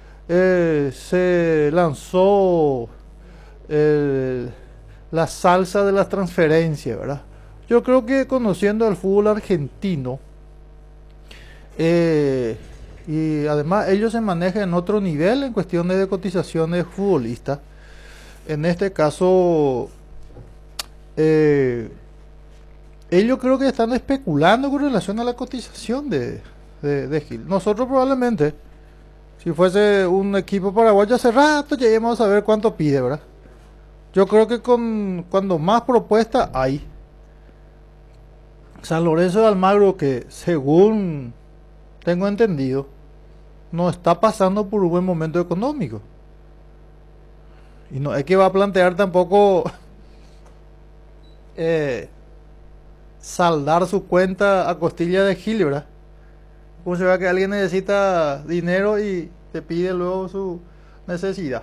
[SPEAKER 1] se lanzó la salsa de las transferencias, ¿verdad? Yo creo que conociendo el fútbol argentino, y además ellos se manejan en otro nivel en cuestiones de cotizaciones futbolistas. En este caso, ellos creo que están especulando con relación a la cotización de Gil. Nosotros probablemente, si fuese un equipo paraguayo hace rato, ya íbamos a ver cuánto pide, ¿verdad? Yo creo que cuando más propuestas hay, San Lorenzo de Almagro, que según tengo entendido, no está pasando por un buen momento económico. Y no es que va a plantear tampoco saldar su cuenta a costilla de Gil, ¿verdad? Como se ve que alguien necesita dinero y te pide luego su necesidad.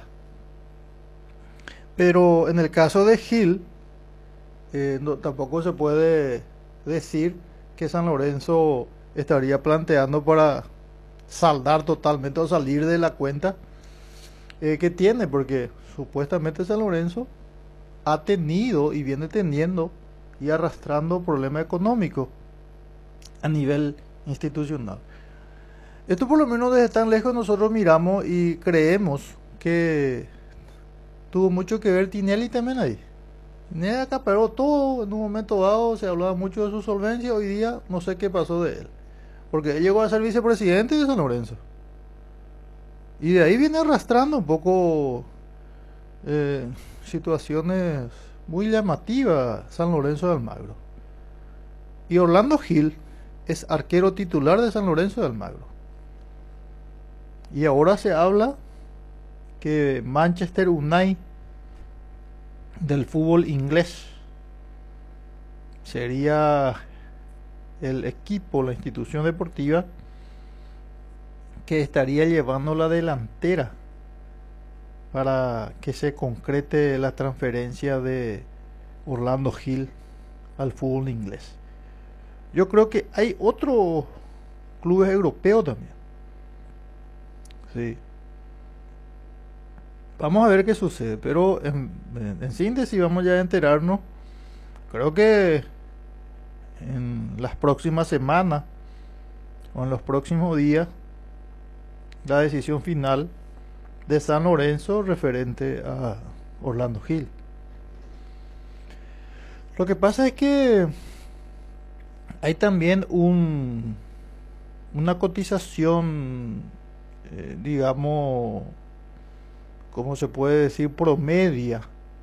[SPEAKER 1] Pero en el caso de Gil, tampoco se puede decir que San Lorenzo estaría planteando para saldar totalmente o salir de la cuenta que tiene, porque supuestamente San Lorenzo ha tenido y viene teniendo y arrastrando problemas económicos a nivel institucional. Esto por lo menos desde tan lejos nosotros miramos y creemos que tuvo mucho que ver Tinelli también ahí. Tinelli acaparó todo en un momento dado, se hablaba mucho de su solvencia, hoy día no sé qué pasó de él, porque él llegó a ser vicepresidente de San Lorenzo. Y de ahí viene arrastrando un poco situaciones muy llamativas San Lorenzo de Almagro. Y Orlando Gil es arquero titular de San Lorenzo de Almagro. Y ahora se habla que Manchester United del fútbol inglés sería el equipo, la institución deportiva que estaría llevando la delantera para que se concrete la transferencia de Orlando Gil al fútbol inglés. Yo creo que hay otros clubes europeos también. Sí. Vamos a ver qué sucede, pero en síntesis vamos ya a enterarnos. Creo que en las próximas semanas o en los próximos días la decisión final de San Lorenzo referente a Orlando Gil. Lo que pasa es que hay también una cotización, digamos, ¿cómo se puede decir? Promedia,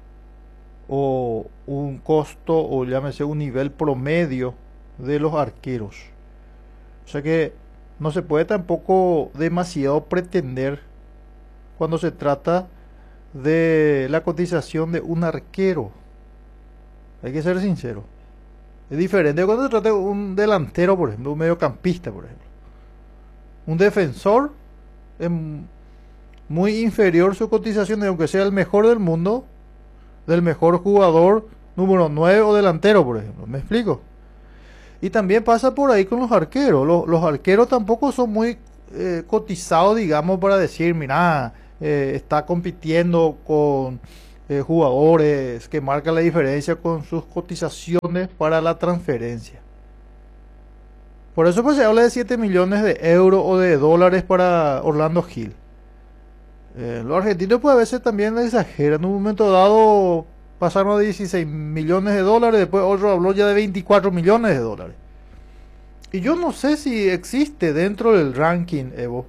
[SPEAKER 1] o un costo, o llámese un nivel promedio de los arqueros. O sea que no se puede tampoco demasiado pretender cuando se trata de la cotización de un arquero. Hay que ser sincero. Es diferente cuando se trata de un delantero, por ejemplo, un mediocampista, por ejemplo. Un defensor es muy inferior su cotización, aunque sea el mejor del mundo, del mejor jugador número 9 o delantero, por ejemplo. ¿Me explico? Y también pasa por ahí con los arqueros. Los arqueros tampoco son muy cotizados, digamos, para decir, mira, está compitiendo con jugadores que marcan la diferencia con sus cotizaciones para la transferencia. Por eso pues se habla de 7 millones de euros o de dólares para Orlando Gil. Los argentinos pues a veces también exageran. En un momento dado pasaron a 16 millones de dólares, después otro habló ya de 24 millones de dólares. Y yo no sé si existe dentro del ranking, Evo,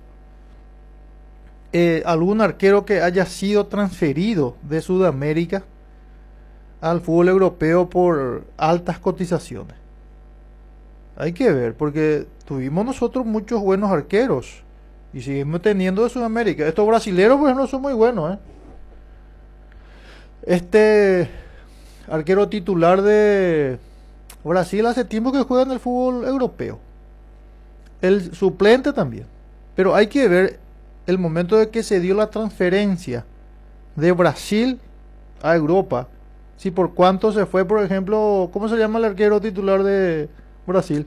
[SPEAKER 1] algún arquero que haya sido transferido de Sudamérica al fútbol europeo por altas cotizaciones. Hay que ver, porque tuvimos nosotros muchos buenos arqueros y seguimos teniendo de Sudamérica. Estos brasileros pues no son muy buenos, ¿eh? Este arquero titular de Brasil hace tiempo que juega en el fútbol europeo. El suplente también. Pero hay que ver el momento de que se dio la transferencia de Brasil a Europa. Si por cuánto se fue, por ejemplo, ¿cómo se llama el arquero titular de Brasil?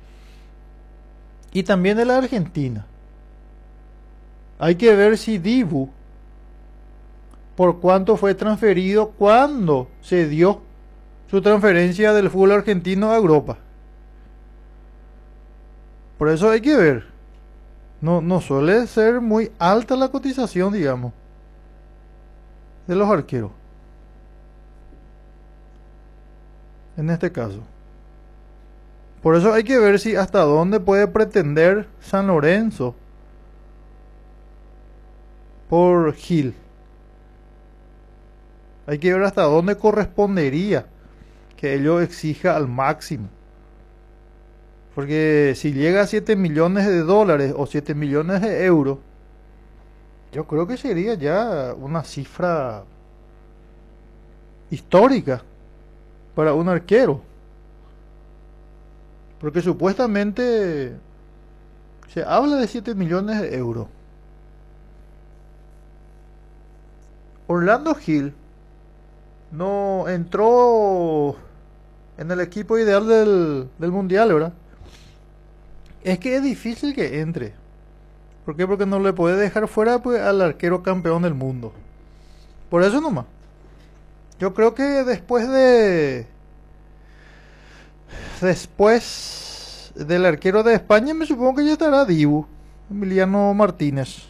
[SPEAKER 1] Y también de la Argentina. Hay que ver si Dibu, por cuánto fue transferido cuando se dio su transferencia del fútbol argentino a Europa. Por eso hay que ver. No suele ser muy alta la cotización, digamos, de los arqueros. En este caso. Por eso hay que ver si hasta dónde puede pretender San Lorenzo por Gil. Hay que ver hasta dónde correspondería que ello exija al máximo. Porque si llega a 7 millones de dólares o 7 millones de euros, yo creo que sería ya una cifra histórica para un arquero. Porque supuestamente se habla de 7 millones de euros. Orlando Gil no entró en el equipo ideal del mundial, ¿verdad? Es que es difícil que entre. ¿Por qué? Porque no le puede dejar fuera pues, al arquero campeón del mundo. Por eso nomás. Yo creo que después del arquero de España, me supongo que ya estará Dibu, Emiliano Martínez.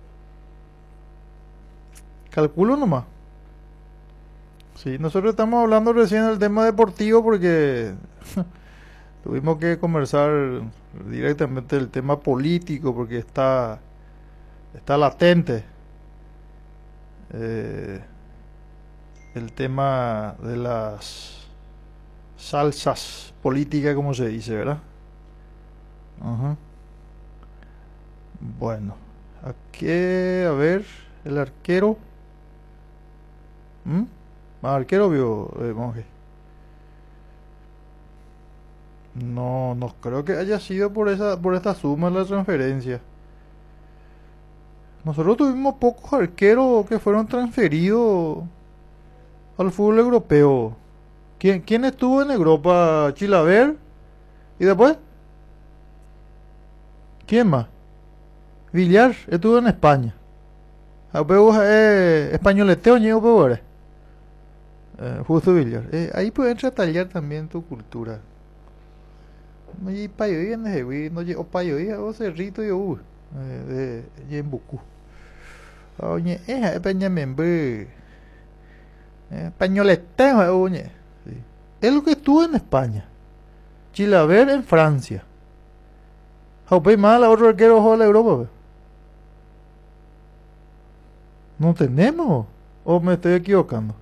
[SPEAKER 1] Calculo nomás. Sí, nosotros estamos hablando recién del tema deportivo porque tuvimos que conversar directamente del tema político porque está latente el tema de las salsas políticas, como se dice, ¿verdad? Ajá. Bueno, aquí, a ver, el arquero. Arquero vio, Monje. No creo que haya sido por esta suma la transferencia. Nosotros tuvimos pocos arqueros que fueron transferidos al fútbol europeo. ¿Quién estuvo en Europa? Chilaver. ¿Y después? ¿Quién más? Villar estuvo en España. Españoleteo ñeo peor. Justo Villar. Ahí pueden tratar también tu cultura. No hay payoía en ese güey, no llegó payoía o cerrito yo de Yembuku. Oye, es Peñamembe. Españoleteo, oye. Es lo que estuvo en España. Chilaver en Francia. Jaupey mal, otro arquero juega a la Europa. No tenemos. ¿O me estoy equivocando?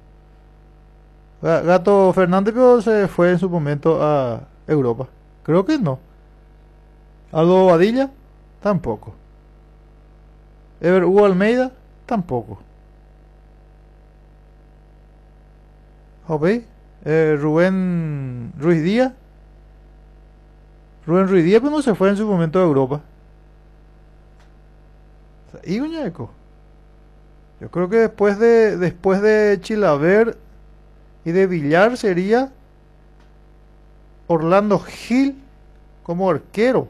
[SPEAKER 1] Gato Fernández pero se fue en su momento a Europa. Creo que no. Aldo Badilla, tampoco. Ever Hugo Almeida, tampoco. ¿Ok? Rubén Ruiz Díaz. Rubén Ruiz Díaz, pues no se fue en su momento a Europa. Y Uñeco. Yo creo que después de Chilaver y de Villar sería Orlando Gil como arquero.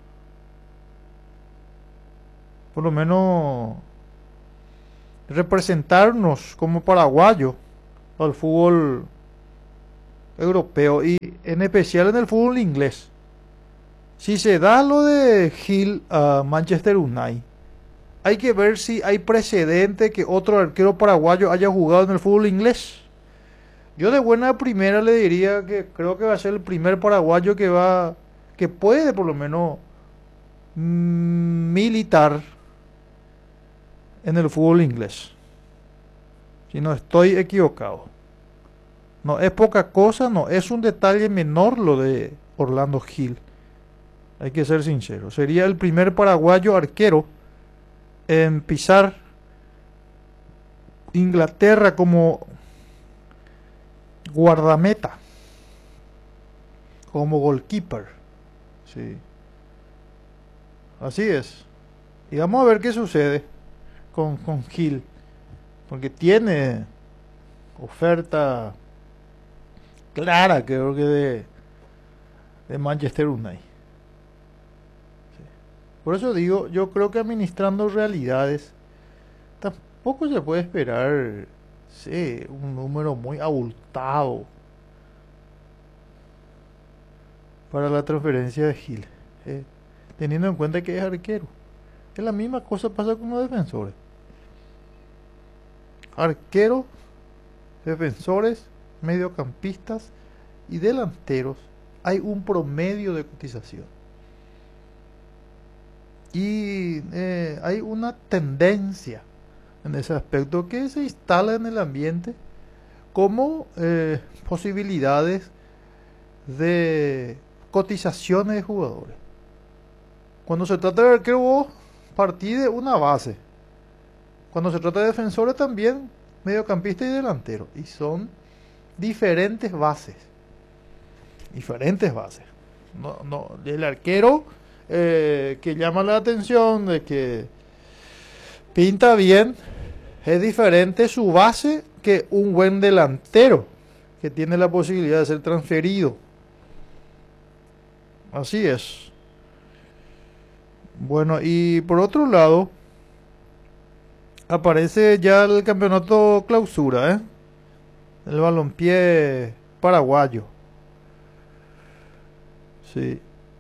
[SPEAKER 1] Por lo menos representarnos como paraguayo al fútbol europeo y en especial en el fútbol inglés. Si se da lo de Gil a Manchester United, hay que ver si hay precedente que otro arquero paraguayo haya jugado en el fútbol inglés. Yo de buena primera le diría que creo que va a ser el primer paraguayo que puede por lo menos militar en el fútbol inglés. Si no estoy equivocado. No es poca cosa, no es un detalle menor lo de Orlando Gil. Hay que ser sincero. Sería el primer paraguayo arquero en pisar Inglaterra como guardameta, como goalkeeper. Sí. Así es. Y vamos a ver qué sucede con Gil. Porque tiene oferta clara, creo que de Manchester United. Sí. Por eso digo, yo creo que administrando realidades tampoco se puede esperar, sí, un número muy abultado para la transferencia de Gil, teniendo en cuenta que es arquero. Es la misma cosa pasa con los defensores. Arqueros, defensores, mediocampistas y delanteros, hay un promedio de cotización. Y hay una tendencia en ese aspecto que se instala en el ambiente como posibilidades de cotizaciones de jugadores. Cuando se trata de arquero, vos partís de una base. Cuando se trata de defensores también, mediocampista y delantero. Y son diferentes bases. Diferentes bases. No, el arquero que llama la atención de que pinta bien, es diferente su base que un buen delantero que tiene la posibilidad de ser transferido. Así es. Bueno, y por otro lado, aparece ya el campeonato clausura, el balompié paraguayo. Sí.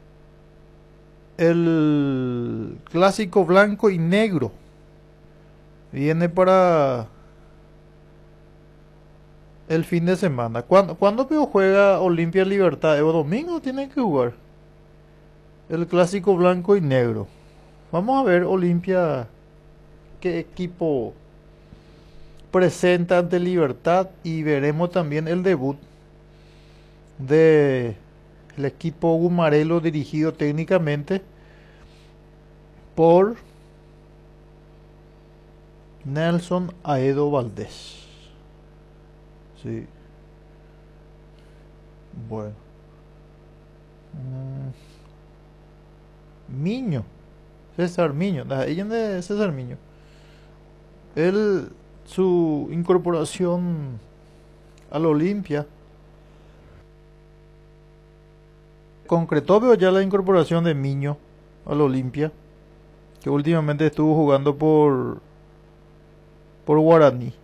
[SPEAKER 1] El clásico blanco y negro viene para el fin de semana. ¿Cuándo juega Olimpia Libertad? ¿El domingo tiene que jugar? El clásico blanco y negro. Vamos a ver Olimpia qué equipo presenta ante Libertad y veremos también el debut de el equipo Gumarelo dirigido técnicamente por Nelson Aedo Valdés. Sí. Bueno. Miño. César Miño. Ella de César Miño. Su incorporación al Olimpia. Concretó, veo ya la incorporación de Miño al Olimpia, que últimamente estuvo jugando por Guaraní.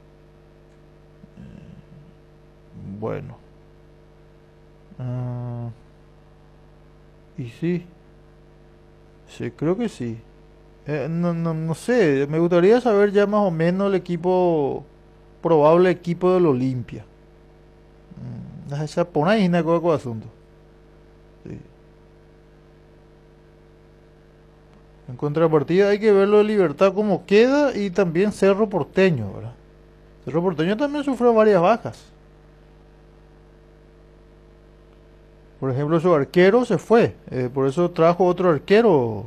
[SPEAKER 1] Bueno. Y sí. Sí, creo que sí. No sé, me gustaría saber ya más o menos el equipo, probable equipo del Olimpia. Esa por ahí es con asunto. Sí. En contrapartida hay que verlo de Libertad como queda y también Cerro Porteño, ¿verdad? Cerro Porteño también sufrió varias bajas. Por ejemplo, su arquero se fue, por eso trajo otro arquero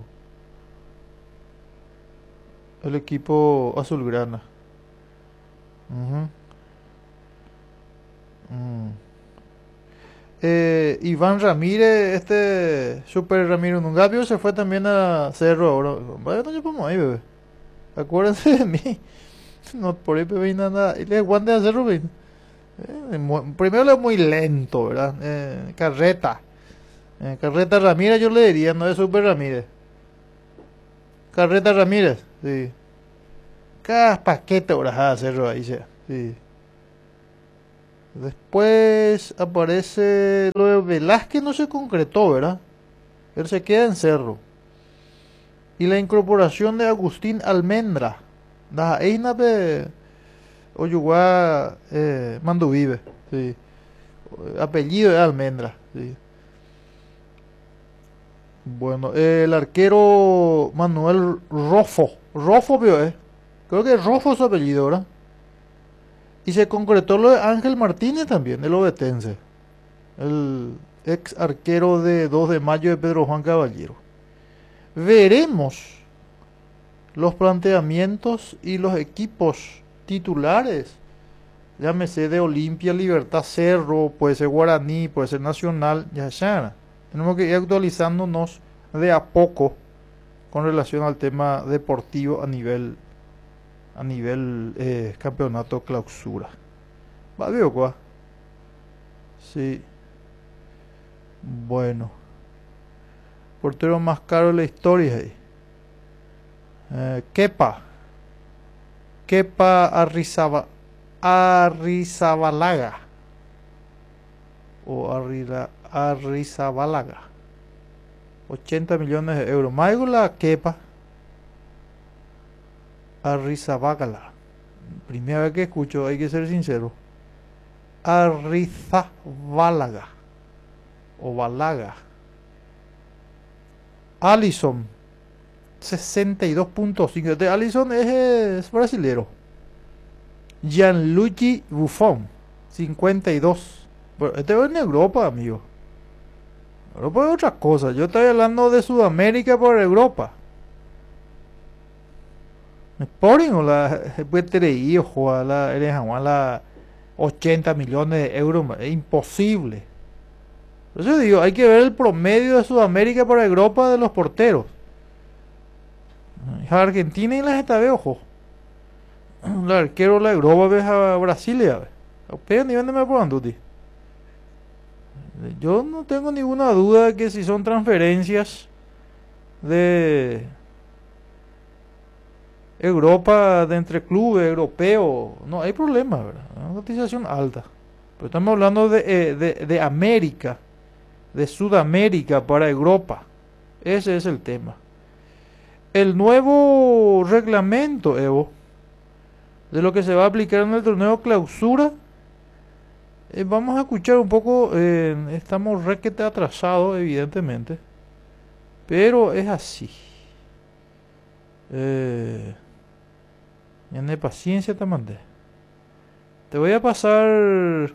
[SPEAKER 1] el equipo azulgrana. Iván Ramírez, Super Ramiro Nungapio se fue también a Cerro ahora. Vaya, no llevamos ahí, bebé. Acuérdense de mí. No, por ahí, bebé, nada. Y le guante a Cerro, bebé. Primero es muy lento, ¿verdad? Carreta. Carreta Ramírez yo le diría, no es Super Ramírez. Carreta Ramírez, sí. Cada paquete ahora hacerlo ahí, sí. Después aparece lo de Velázquez, no se concretó, ¿verdad? Él se queda en Cerro. Y la incorporación de Agustín Almendra. Da Einape Oyuguá Manduvive, sí. Apellido de Almendra, sí. Bueno, el arquero Manuel Rofo. Rofo, creo que Rofo es su apellido, ¿verdad? Y se concretó lo de Ángel Martínez también, el obetense. El ex arquero de 2 de mayo de Pedro Juan Caballero. Veremos los planteamientos y los equipos titulares. Llámese de Olimpia, Libertad, Cerro, puede ser Guaraní, puede ser Nacional, ya sea. Tenemos que ir actualizándonos de a poco con relación al tema deportivo a nivel campeonato clausura. ¿Va bien o qué? Sí. Bueno. Portero más caro de la historia ahí. Kepa Arrizabalaga. O Arrizabalaga. 80 millones de euros. Maigula Kepa Arrizabalaga. Primera vez que escucho, hay que ser sincero. Arrizabalaga. O Balaga. Alisson 62.5. Este Alisson es brasilero. Gianluigi Buffon 52. Pero este es en Europa, amigo. Europa es otra cosa. Yo estoy hablando de Sudamérica por Europa. Sporting o la PTRI o jugar la 80 millones de euros. Es imposible. Por eso digo, hay que ver el promedio de Sudamérica para Europa de los porteros. Argentina y las estabe, ojo. El arquero la Europa ves a Brasilia. Ustedes ni venden por Anduti. Yo no tengo ninguna duda de que si son transferencias de Europa, de entre clubes europeos, no hay problema, ¿verdad? Una cotización alta. Pero estamos hablando de América, de Sudamérica para Europa. Ese es el tema. El nuevo reglamento, Evo, de lo que se va a aplicar en el torneo clausura, vamos a escuchar un poco. Estamos requete atrasados, evidentemente, pero es así. Tiene paciencia, te mandé. Te voy a pasar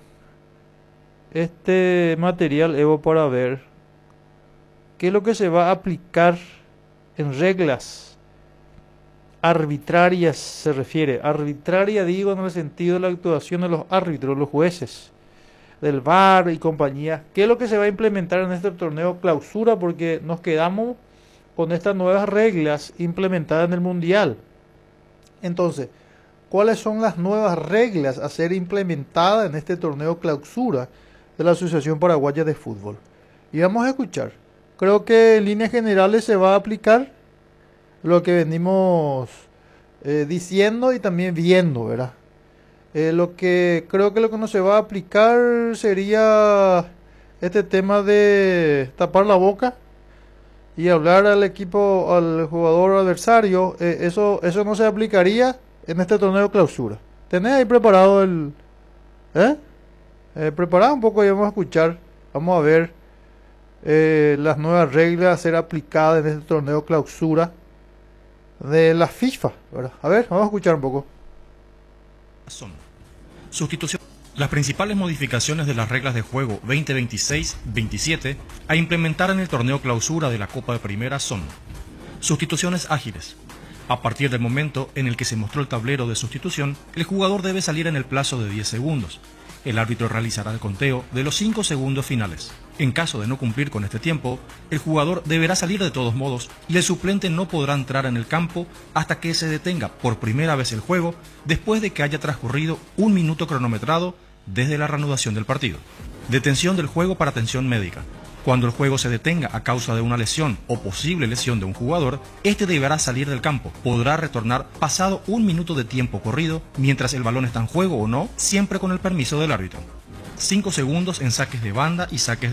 [SPEAKER 1] este material, Evo, para ver qué es lo que se va a aplicar en reglas arbitrarias. Se refiere arbitraria, digo, en el sentido de la actuación de los árbitros, los jueces del VAR y compañía. ¿Qué es lo que se va a implementar en este torneo clausura? Porque nos quedamos con estas nuevas reglas implementadas en el Mundial. Entonces, ¿cuáles son las nuevas reglas a ser implementadas en este torneo clausura de la Asociación Paraguaya de Fútbol? Y vamos a escuchar. Creo que en líneas generales se va a aplicar lo que venimos diciendo y también viendo, ¿verdad? Lo que creo que lo que no se va a aplicar sería este tema de tapar la boca y hablar al equipo, al jugador adversario. Eso no se aplicaría en este torneo clausura. ¿Tenés ahí preparado el... preparado un poco y vamos a escuchar. Vamos a ver las nuevas reglas a ser aplicadas en este torneo clausura de la FIFA, ¿verdad? A ver, vamos a escuchar un poco.
[SPEAKER 4] Son sustitución. Las principales modificaciones de las reglas de juego 2026-27 a implementar en el torneo clausura de la Copa de Primera son: sustituciones ágiles. A partir del momento en el que se mostró el tablero de sustitución, el jugador debe salir en el plazo de 10 segundos. El árbitro realizará el conteo de los 5 segundos finales. En caso de no cumplir con este tiempo, el jugador deberá salir de todos modos y el suplente no podrá entrar en el campo hasta que se detenga por primera vez el juego después de que haya transcurrido 1 minuto cronometrado desde la reanudación del partido. Detención del juego para atención médica. Cuando el juego se detenga a causa de una lesión o posible lesión de un jugador, este deberá salir del campo. Podrá retornar pasado 1 minuto de tiempo corrido, mientras el balón está en juego o no, siempre con el permiso del árbitro. 5 segundos en saques de banda y saques de